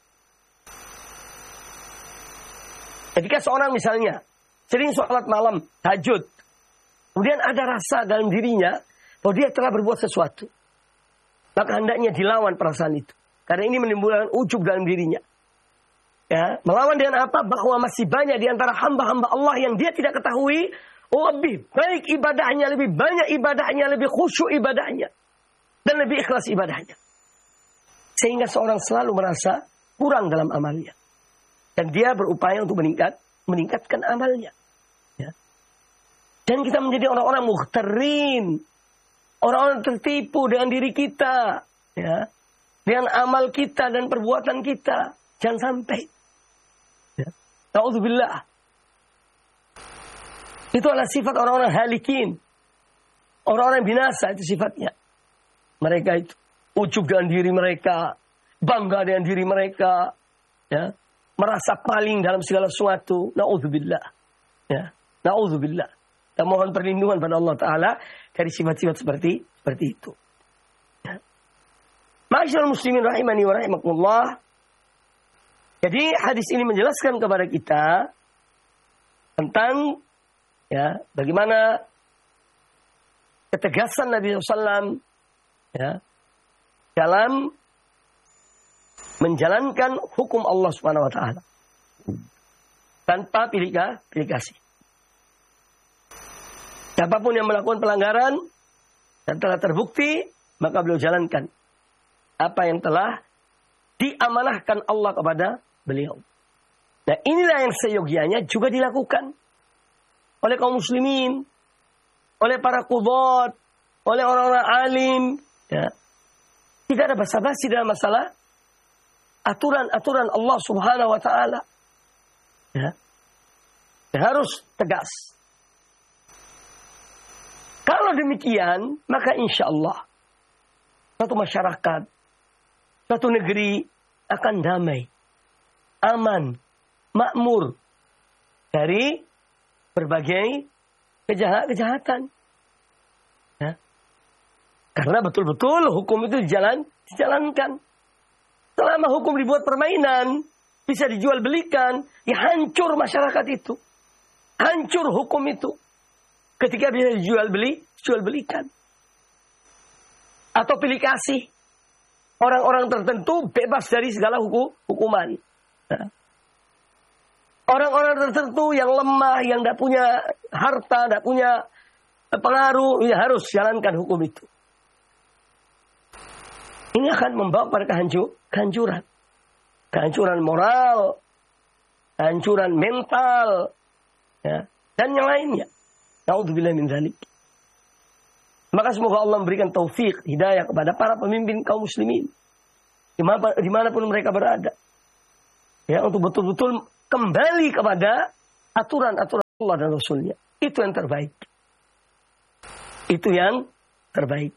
Ketika seorang misalnya sering sholat malam, tahajud, kemudian ada rasa dalam dirinya bahwa dia telah berbuat sesuatu, maka hendaknya dilawan perasaan itu. Karena ini menimbulkan ujub dalam dirinya. Ya, melawan dengan apa? Bahwa masih banyak di antara hamba-hamba Allah yang dia tidak ketahui lebih baik ibadahnya, lebih banyak ibadahnya, lebih khusyuk ibadahnya, dan lebih ikhlas ibadahnya. Sehingga seorang selalu merasa kurang dalam amalnya. Dan dia berupaya untuk meningkat, meningkatkan amalnya. Ya. Dan kita menjadi orang-orang mukhtarin, orang-orang tertipu dengan diri kita, ya, dengan amal kita dan perbuatan kita. Jangan sampai. Ya. Na'udzubillah. Itu adalah sifat orang-orang halikin. Orang-orang binasa itu sifatnya. Mereka itu ujub dengan diri mereka, bangga dengan diri mereka, ya, merasa paling dalam segala sesuatu. Na'udzubillah. Ya. Na'udzubillah. Kita mohon perlindungan pada Allah Ta'ala dari sifat-sifat seperti seperti itu. Ya. Ma'asyiral muslimin rahimani wa rahimakumullah. Jadi hadis ini menjelaskan kepada kita tentang, ya, bagaimana ketegasan Nabi shallallahu alaihi wasallam, ya, dalam menjalankan hukum Allah Subhanahu wa taala tanpa pilih kasih. Siapapun yang melakukan pelanggaran dan telah terbukti, maka beliau jalankan apa yang telah diamanahkan Allah kepada beliau. Nah, inilah yang seyogianya juga dilakukan oleh kaum muslimin, oleh para qudhat, oleh orang-orang alim, ya. Tidak ada basa-basi dalam masalah aturan-aturan Allah Subhanahu wa taala. Ya. Harus tegas. Kalau demikian, maka insya Allah suatu masyarakat, suatu negeri akan damai, aman, makmur dari berbagai kejahat, kejahatan. Ya. Karena betul-betul hukum itu dijalan, dijalankan. Selama hukum dibuat permainan, bisa dijual belikan, ya hancur masyarakat itu. Hancur hukum itu. Ketika bisa dijual beli, jual belikan. Atau pilih kasih. Orang-orang tertentu bebas dari segala hukum, hukuman. Nah. Orang-orang tertentu yang lemah, yang tidak punya harta, tidak punya pengaruh, ya harus jalankan hukum itu. Ini akan membawa pada kehancur, kehancuran. Kehancuran moral, kehancuran mental, ya, dan yang lainnya. Na'udzubillah min dzalik. Maka semoga Allah memberikan taufik, hidayah kepada para pemimpin kaum muslimin. Dimana, dimanapun mereka berada. Ya, untuk betul-betul kembali kepada aturan-aturan Allah dan Rasulnya. Itu yang terbaik. Itu yang terbaik.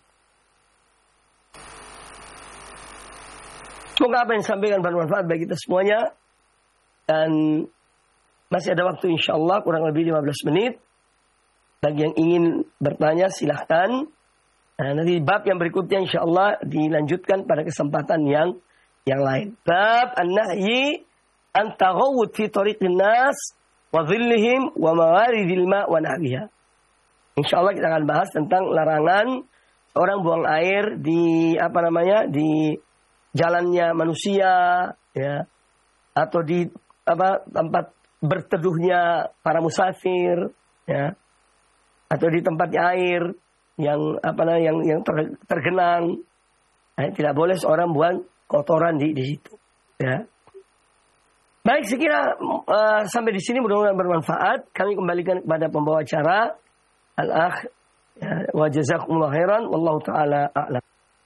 Semoga apa yang disampaikan bermanfaat bagi kita semuanya. Dan masih ada waktu insyaAllah kurang lebih lima belas menit. Bagi yang ingin bertanya silahkan. Nah, nanti bab yang berikutnya insyaAllah dilanjutkan pada kesempatan yang yang lain. Bab an-nahyi an taghawud fi tariqin nas wa dhillihim wa mawaridil ma' wa nahwiha. Insyaallah kita akan bahas tentang larangan orang buang air di apa namanya di jalannya manusia, ya, atau di apa tempat berteduhnya para musafir, ya, atau di tempatnya air yang apa namanya yang yang ter, tergenang. Nah, tidak boleh seorang buang kotoran di di situ, ya. Baik, sekira uh, sampai di sini mudah-mudahan bermanfaat. Kami kembalikan kepada pembawa acara Al-Akh, ya, wa jazakumullah khairan wallahu taala a'lam.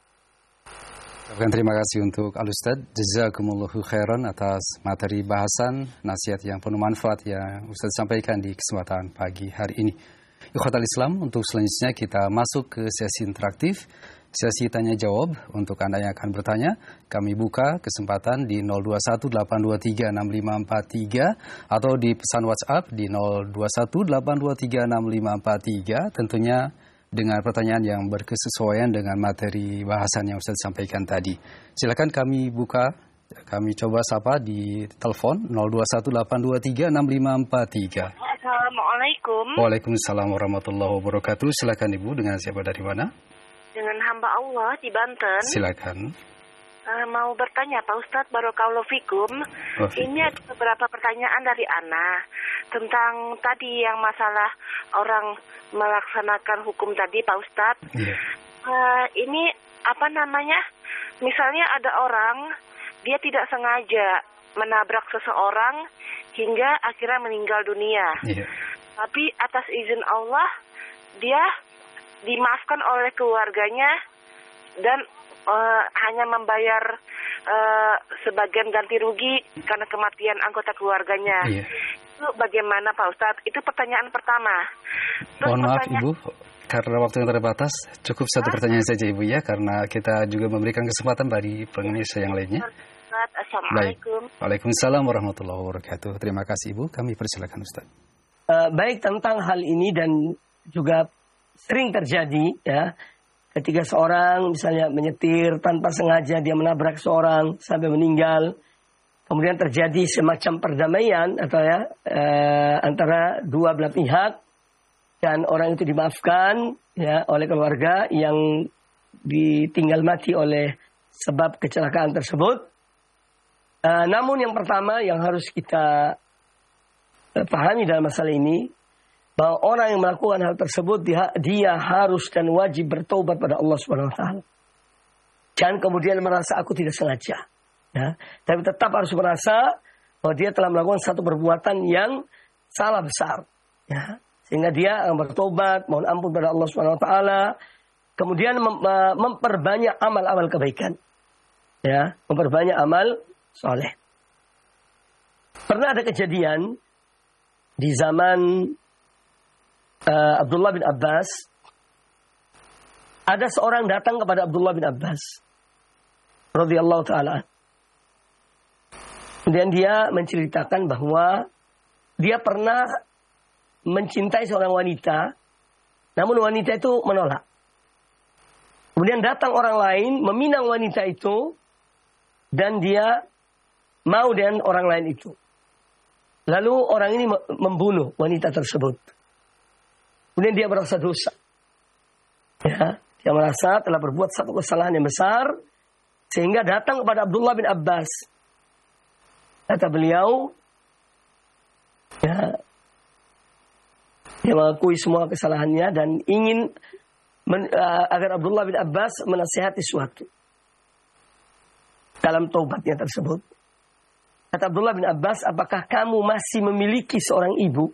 Terima kasih untuk Al-Ustaz. Jazakumullahu khairan atas materi bahasan nasihat yang penuh manfaat yang Ustaz sampaikan di kesempatan pagi hari ini. Ikhwatal Islam, untuk selanjutnya kita masuk ke sesi interaktif, sesi tanya jawab. Untuk Anda yang akan bertanya, kami buka kesempatan di nol dua satu delapan dua tiga enam lima empat tiga atau di pesan WhatsApp di nol dua satu delapan dua tiga enam lima empat tiga, tentunya dengan pertanyaan yang berkesesuaian dengan materi bahasan yang Ustaz sampaikan tadi. Silakan kami buka, kami coba sapa di telepon nol dua satu delapan dua tiga enam lima empat tiga. Assalamualaikum. Waalaikumsalam warahmatullahi wabarakatuh. Silakan Ibu, dengan siapa dari mana? Dengan hamba Allah di Banten. Silakan. Uh, mau bertanya Pak Ustadz, Barakallahu Fikum. Oh, Ini ada beberapa pertanyaan dari Ana tentang tadi yang masalah orang melaksanakan hukum tadi Pak Ustadz. Yeah. Uh, ini apa namanya? Misalnya ada orang dia tidak sengaja menabrak seseorang hingga akhirnya meninggal dunia. Yeah. Tapi atas izin Allah dia dimaafkan oleh keluarganya dan uh, hanya membayar uh, sebagian ganti rugi karena kematian anggota keluarganya. Yeah. Itu bagaimana Pak Ustadz? Itu pertanyaan pertama. Terus Mohon maaf pertanyaan... Ibu, karena waktu yang terbatas, cukup satu Hah? pertanyaan saja Ibu ya, karena kita juga memberikan kesempatan bagi pengemis yang lainnya. Assalamualaikum. Baik. Waalaikumsalam warahmatullahi wabarakatuh. Terima kasih Ibu, kami persilakan Ustaz. Uh, baik, tentang hal ini dan juga sering terjadi, ya, ketika seorang misalnya menyetir tanpa sengaja dia menabrak seorang sampai meninggal, kemudian terjadi semacam perdamaian atau ya uh, antara dua belah pihak dan orang itu dimaafkan ya oleh keluarga yang ditinggal mati oleh sebab kecelakaan tersebut. Uh, namun yang pertama yang harus kita uh, pahami dalam masalah ini, bahwa orang yang melakukan hal tersebut dia, dia harus dan wajib bertobat pada Allah Subhanahu wa taala. Jangan kemudian merasa aku tidak sengaja, ya. Tapi tetap harus merasa bahwa dia telah melakukan satu perbuatan yang salah besar, ya. Sehingga dia bertobat, mohon ampun pada Allah Subhanahu wa taala, kemudian mem memperbanyak amal-amal kebaikan, ya, memperbanyak amal soleh. Pernah ada kejadian di zaman uh, Abdullah bin Abbas. Ada seorang datang kepada Abdullah bin Abbas radhiyallahu taala. Kemudian dia menceritakan bahwa dia pernah mencintai seorang wanita, namun wanita itu menolak. Kemudian datang orang lain meminang wanita itu dan dia mau dengan orang lain itu. Lalu orang ini membunuh wanita tersebut. Kemudian dia merasa dosa. Ya, dia merasa telah berbuat satu kesalahan yang besar. Sehingga datang kepada Abdullah bin Abbas. Kata beliau, ya, dia mengakui semua kesalahannya dan ingin men, uh, agar Abdullah bin Abbas menasihati suatu dalam taubatnya tersebut. Kata Abdullah bin Abbas, apakah kamu masih memiliki seorang ibu?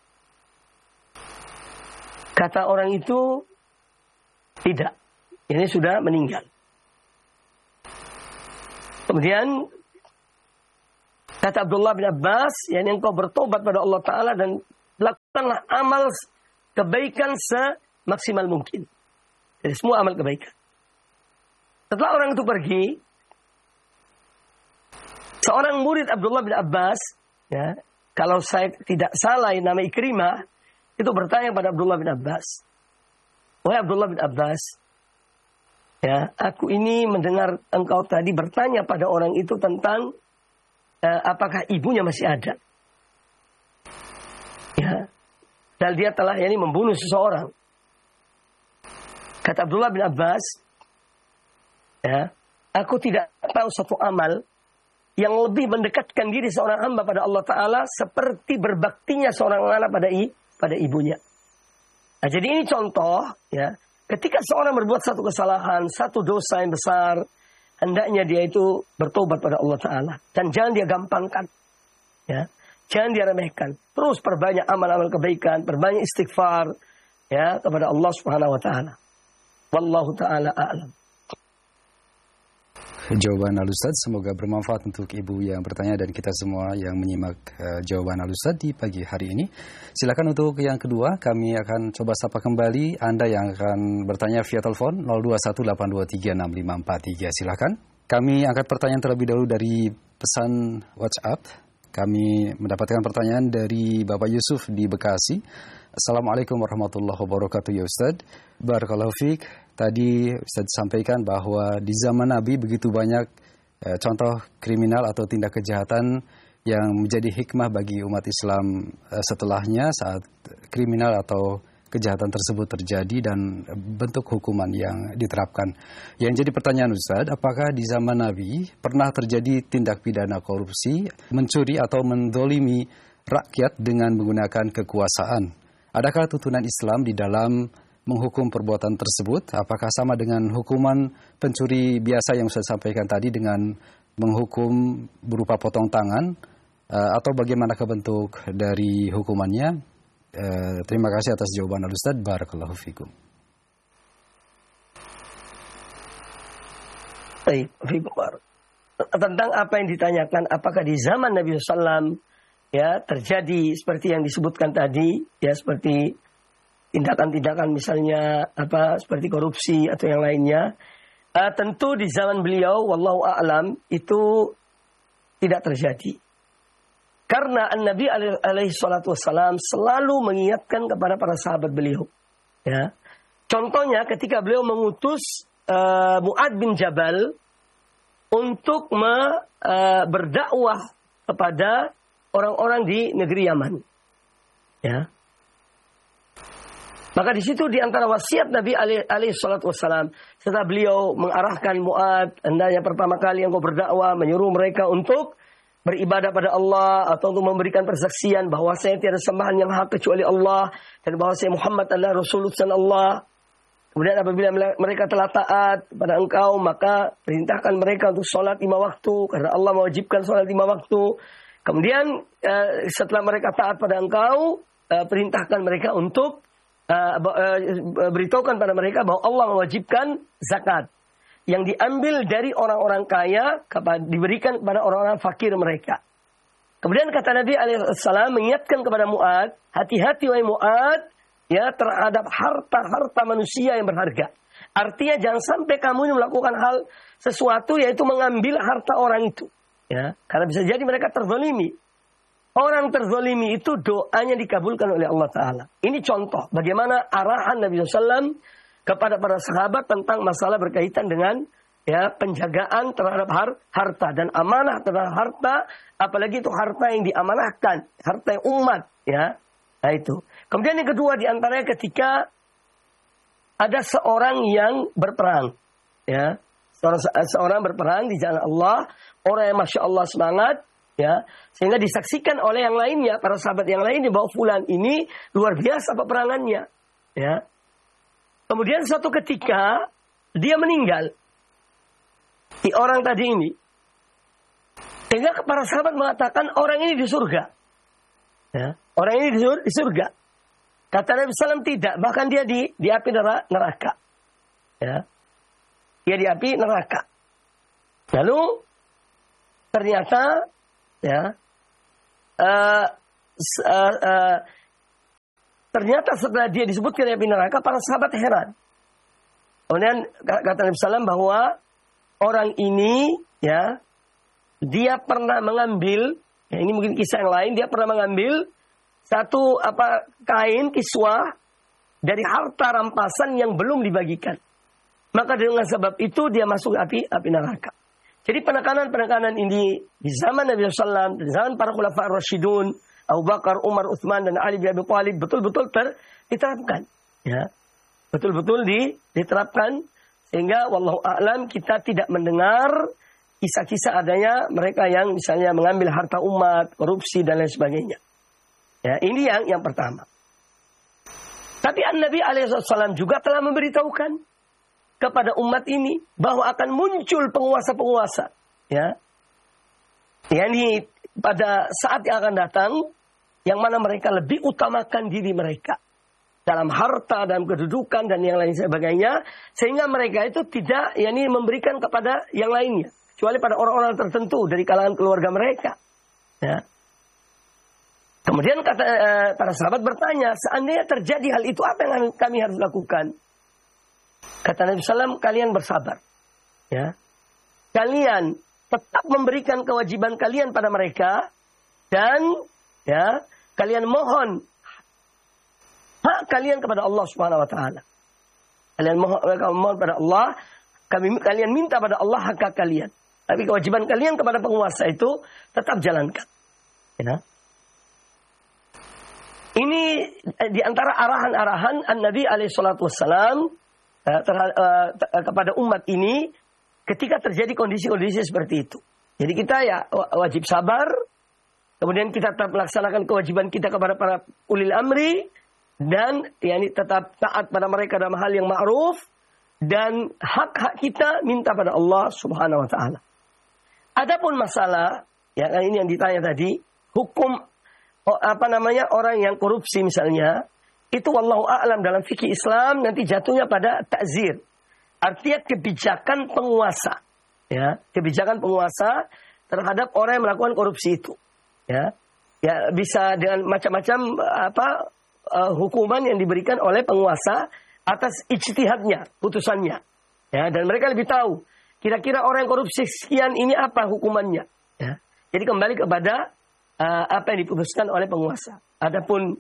Kata orang itu, tidak. Ini sudah meninggal. Kemudian kata Abdullah bin Abbas, yang engkau bertobat pada Allah Ta'ala dan lakukanlah amal kebaikan semaksimal mungkin. Jadi semua amal kebaikan. Setelah orang itu pergi, seorang murid Abdullah bin Abbas, ya, kalau saya tidak salah nama Ikrimah, itu bertanya pada Abdullah bin Abbas, wahai Abdullah bin Abbas, ya, aku ini mendengar engkau tadi bertanya pada orang itu tentang uh, apakah ibunya masih ada. Ya, dan dia telah ya, ini membunuh seseorang. Kata Abdullah bin Abbas, ya, aku tidak tahu suatu amal yang lebih mendekatkan diri seorang hamba pada Allah Ta'ala seperti berbaktinya seorang anak pada i, pada ibunya. Nah, jadi ini contoh, ya, ketika seorang berbuat satu kesalahan, satu dosa yang besar, hendaknya dia itu bertobat pada Allah Ta'ala. Dan jangan dia gampangkan. Ya. Jangan dia remehkan. Terus perbanyak amal-amal kebaikan, perbanyak istighfar, ya, kepada Allah Subhanahu Wa Ta'ala. Wallahu Ta'ala a'lam. Jawaban Al-Ustadz semoga bermanfaat untuk ibu yang bertanya dan kita semua yang menyimak uh, jawaban Al-Ustadz di pagi hari ini. Silakan untuk yang kedua, kami akan coba sapa kembali Anda yang akan bertanya via telepon nol dua satu delapan dua tiga enam lima empat tiga. Silakan. Kami angkat pertanyaan terlebih dahulu dari pesan WhatsApp. Kami mendapatkan pertanyaan dari Bapak Yusuf di Bekasi. Assalamualaikum warahmatullahi wabarakatuh ya Ustadz. Barakallahu fiik. Tadi Ustadz sampaikan bahwa di zaman Nabi begitu banyak eh, contoh kriminal atau tindak kejahatan yang menjadi hikmah bagi umat Islam eh, setelahnya saat kriminal atau kejahatan tersebut terjadi dan bentuk hukuman yang diterapkan. Yang jadi pertanyaan Ustadz, apakah di zaman Nabi pernah terjadi tindak pidana korupsi, mencuri atau mendolimi rakyat dengan menggunakan kekuasaan? Adakah tuntunan Islam di dalam menghukum perbuatan tersebut? Apakah sama dengan hukuman pencuri biasa yang saya sampaikan tadi dengan menghukum berupa potong tangan? Atau bagaimanakah bentuk dari hukumannya? Uh, terima kasih atas jawaban Al-Ustadz. Barakallahu fikum. Baik, tentang apa yang ditanyakan, apakah di zaman Nabi shallallahu alaihi wasallam ya terjadi seperti yang disebutkan tadi, ya seperti tindakan-tindakan misalnya apa seperti korupsi atau yang lainnya. Uh, tentu di zaman beliau, wallahu a'lam, itu tidak terjadi. Karena An-Nabi alaihi salatu wassalam selalu mengingatkan kepada para sahabat beliau. Ya. Contohnya ketika beliau mengutus uh, Mu'ad bin Jabal untuk me, uh, berdakwah kepada orang-orang di negeri Yaman. Ya. Maka di situ di antara wasiat Nabi alaihi salatu wassalam, setelah beliau mengarahkan Mu'ad, hendaknya pertama kali yang kau berdakwah, menyuruh mereka untuk beribadah pada Allah atau untuk memberikan persaksian bahwa saya tiada sembahan yang hak kecuali Allah dan bahwa saya Muhammad adalah Rasul Allah. Kemudian apabila mereka telah taat pada engkau, maka perintahkan mereka untuk sholat lima waktu karena Allah mewajibkan sholat lima waktu. Kemudian setelah mereka taat pada engkau, perintahkan mereka untuk beritahukan pada mereka bahwa Allah mewajibkan zakat yang diambil dari orang-orang kaya diberikan kepada orang-orang fakir mereka. Kemudian kata Nabi alaihi salam mengingatkan kepada Mu'ad, hati-hati wahai Mu'ad ya terhadap harta-harta manusia yang berharga. Artinya jangan sampai kamu melakukan hal sesuatu yaitu mengambil harta orang itu. Ya, karena bisa jadi mereka terzalimi. Orang terzalimi itu doanya dikabulkan oleh Allah Ta'ala. Ini contoh bagaimana arahan Nabi shallallahu alaihi wasallam kepada para sahabat tentang masalah berkaitan dengan ya penjagaan terhadap har, harta dan amanah terhadap harta, apalagi itu harta yang diamanahkan, harta yang umat, ya. Nah itu. Kemudian yang kedua di antaranya ketika ada seorang yang berperang, ya. Seorang, seorang berperang di jalan Allah, orang yang masya Allah semangat, ya, sehingga disaksikan oleh yang lainnya, para sahabat yang lain bahwa fulan ini luar biasa peperangannya, ya. Kemudian suatu ketika dia meninggal. Si orang tadi ini. Sehingga para sahabat mengatakan orang ini di surga. Ya, orang ini di surga. Kata Nabi shallallahu alaihi wasallam tidak. Bahkan dia di, di api neraka. Ya. Dia di api neraka. Lalu ternyata ya, uh, uh, uh, ternyata setelah dia disebutkan api neraka, para sahabat heran. Kemudian kata Nabi sallallahu alaihi wasallam bahwa orang ini, ya, dia pernah mengambil, ya ini mungkin kisah yang lain, dia pernah mengambil satu apa kain kiswah dari harta rampasan yang belum dibagikan. Maka dengan sebab itu dia masuk api api neraka. Jadi penekanan-penekanan ini di zaman Nabi sallallahu alaihi wasallam, di zaman para khulafa ar-rasyidun, Abu Bakar, Umar, Utsman dan Ali bin Abi Thalib betul-betul ter, diterapkan, ya. Betul-betul di, diterapkan sehingga wallahu a'lam kita tidak mendengar kisah-kisah adanya mereka yang misalnya mengambil harta umat, korupsi dan lain sebagainya. Ya, ini yang yang pertama. Tapi An-Nabi alaihi wasallam juga telah memberitahukan kepada umat ini bahwa akan muncul penguasa-penguasa, ya. Yani pada saat yang akan datang yang mana mereka lebih utamakan diri mereka dalam harta, dalam kedudukan dan yang lain sebagainya, sehingga mereka itu tidak yani memberikan kepada yang lainnya kecuali pada orang-orang tertentu dari kalangan keluarga mereka, ya. Kemudian kata eh, para sahabat bertanya, seandainya terjadi hal itu, apa yang kami harus lakukan? Kata Nabi sallallahu alaihi wasallam, kalian bersabar, ya. Kalian tetap memberikan kewajiban kalian pada mereka dan, ya, kalian mohon hak kalian kepada Allah Subhanahu wa taala. Kalian mohon, mohon pada Allah, kami kalian minta pada Allah hak kalian. Tapi kewajiban kalian kepada penguasa itu tetap jalankan. Ya. Ini di antara arahan-arahan An-Nabi alaihi salatu wassalam uh, uh, kepada umat ini ketika terjadi kondisi-kondisi seperti itu. Jadi kita ya wajib sabar, kemudian kita tetap melaksanakan kewajiban kita kepada para ulil amri, dan yakni tetap taat pada mereka dalam hal yang ma'ruf, dan hak-hak kita minta pada Allah Subhanahu wa taala. Adapun masalah ya ini yang ditanya tadi, hukum apa namanya orang yang korupsi misalnya, itu wallahu a'lam dalam fikih Islam nanti jatuhnya pada ta'zir. Artinya kebijakan penguasa, ya, kebijakan penguasa terhadap orang yang melakukan korupsi itu, ya. Ya bisa dengan macam-macam apa uh, hukuman yang diberikan oleh penguasa atas ijtihadnya, putusannya. Ya, dan mereka lebih tahu kira-kira orang yang korupsi sekian ini apa hukumannya, ya. Jadi kembali kepada uh, apa yang diputuskan oleh penguasa. Adapun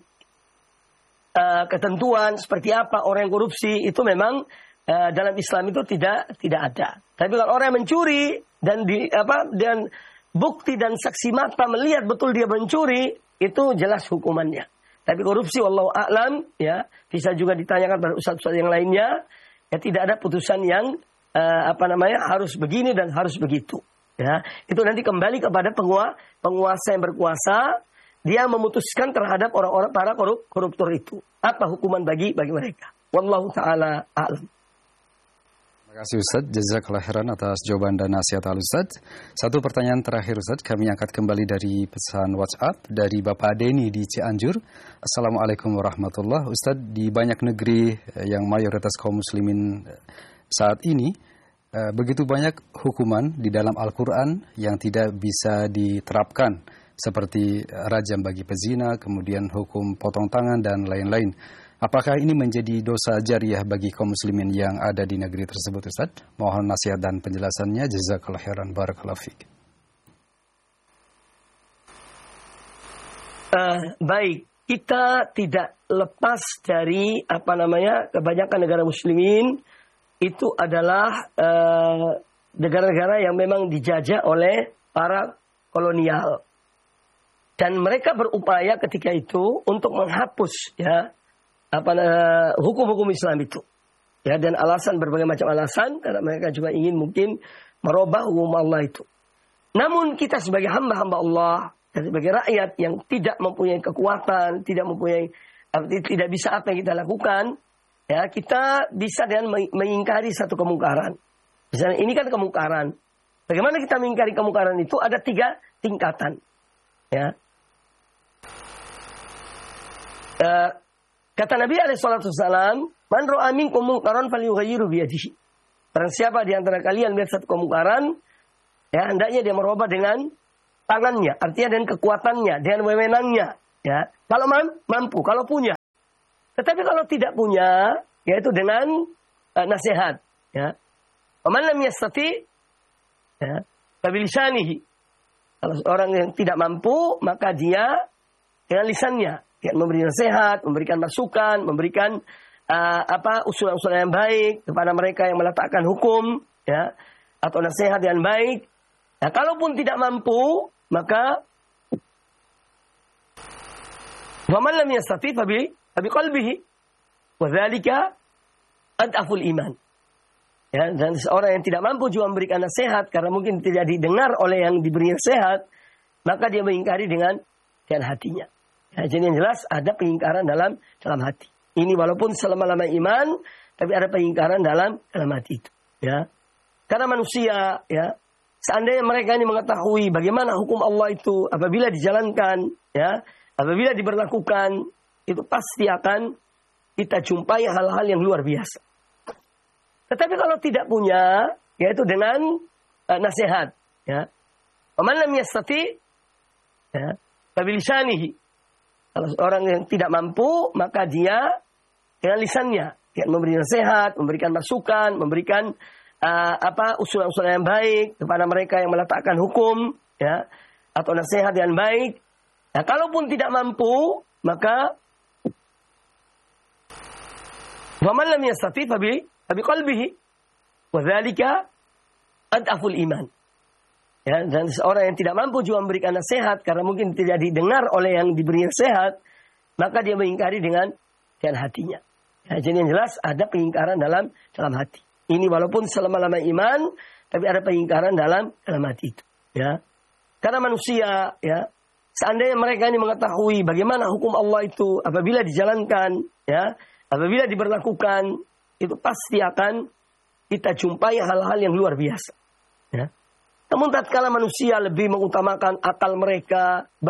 uh, ketentuan seperti apa orang yang korupsi itu memang uh, dalam Islam itu tidak tidak ada. Tapi kalau orang yang mencuri dan di apa dan bukti dan saksi mata melihat betul dia mencuri, itu jelas hukumannya. Tapi korupsi wallahu a'lam, ya, bisa juga ditanyakan pada ustaz-ustaz yang lainnya, ya, tidak ada putusan yang uh, apa namanya harus begini dan harus begitu, ya. Itu nanti kembali kepada penguasa, penguasa yang berkuasa, dia memutuskan terhadap orang-orang para korup, koruptor itu. Apa hukuman bagi bagi mereka? Wallahu taala a'lam. Terima kasih Ustaz, jazakallah khairan atas jawaban dan nasihat Al-Ustaz. Satu pertanyaan terakhir Ustaz, kami angkat kembali dari pesan WhatsApp dari Bapak Deni di Cianjur. Assalamualaikum warahmatullahi wabarakatuh. Ustaz, di banyak negeri yang mayoritas kaum muslimin saat ini, begitu banyak hukuman di dalam Al-Quran yang tidak bisa diterapkan, seperti rajam bagi pezina, kemudian hukum potong tangan dan lain-lain. Apakah ini menjadi dosa jariah bagi kaum muslimin yang ada di negeri tersebut, Ustaz? Mohon nasihat dan penjelasannya. Jazakallah khairan, barakallahu fiik. Uh, baik, kita tidak lepas dari apa namanya kebanyakan negara muslimin itu adalah uh, negara-negara yang memang dijajah oleh para kolonial, dan mereka berupaya ketika itu untuk menghapus, ya, apa uh, hukum-hukum Islam itu, ya, dan alasan berbagai macam alasan karena mereka juga ingin mungkin merubah hukum Allah itu. Namun kita sebagai hamba-hamba Allah dan sebagai rakyat yang tidak mempunyai kekuatan, tidak mempunyai uh, tidak bisa apa yang kita lakukan, ya, kita bisa dengan mengingkari satu kemungkaran. Misalnya ini kan kemungkaran. Bagaimana kita mengingkari kemungkaran itu? Ada tiga tingkatan, ya. Uh, Kata Nabi alaihi salatu wasallam, "Man ra'a minkum munkaran falyughayyiru bi yadihi." Barang siapa di antara kalian melihat satu kemungkaran, ya, hendaknya dia merubah dengan tangannya, artinya dengan kekuatannya, dengan wewenangnya, ya. Kalau mampu, kalau punya. Tetapi kalau tidak punya, yaitu dengan uh, nasihat, ya. Waman lam yastati, ya, fabilisanihi. Kalau orang yang tidak mampu, maka dia dengan lisannya, ya, memberi nasihat, memberikan masukan, memberikan uh, apa usulan-usulan yang baik kepada mereka yang meletakkan hukum, ya, atau nasihat yang baik. Nah, kalaupun tidak mampu, maka waman lam yastati fabi fabi qalbihi wa dzalika adaful iman. Ya, dan seorang yang tidak mampu juga memberikan nasihat karena mungkin tidak didengar oleh yang diberi nasihat, maka dia mengingkari dengan dengan hatinya. Ya, jadi yang jelas ada pengingkaran dalam dalam hati. Ini walaupun selama-lama iman, tapi ada pengingkaran dalam dalam hati itu. Ya, karena manusia, ya, seandainya mereka ini mengetahui bagaimana hukum Allah itu apabila dijalankan, ya, apabila diberlakukan, itu pasti akan kita jumpai hal-hal yang luar biasa. Tetapi kalau tidak punya, yaitu dengan uh, nasihat, ya. Waman lam yastati, ya, fabilisanihi. Kalau orang yang tidak mampu, maka dia dengan lisannya, ya, memberi nasihat, memberikan masukan, memberikan uh, apa usulan-usulan yang baik kepada mereka yang meletakkan hukum, ya, atau nasihat yang baik. Nah, kalaupun tidak mampu, maka waman lam yastati fabi fabi qalbihi wa dzalika adaful iman. Ya, dan seorang yang tidak mampu juga memberikan nasihat karena mungkin tidak didengar oleh yang diberi nasihat, maka dia mengingkari dengan dengan hatinya. Ya, jadi yang jelas ada pengingkaran dalam dalam hati. Ini walaupun selama-lama iman, tapi ada pengingkaran dalam dalam hati itu. Ya, karena manusia, ya, seandainya mereka ini mengetahui bagaimana hukum Allah itu apabila dijalankan, ya, apabila diberlakukan, itu pasti akan kita jumpai hal-hal yang luar biasa. Ya. Namun tatkala manusia lebih mengutamakan akal mereka,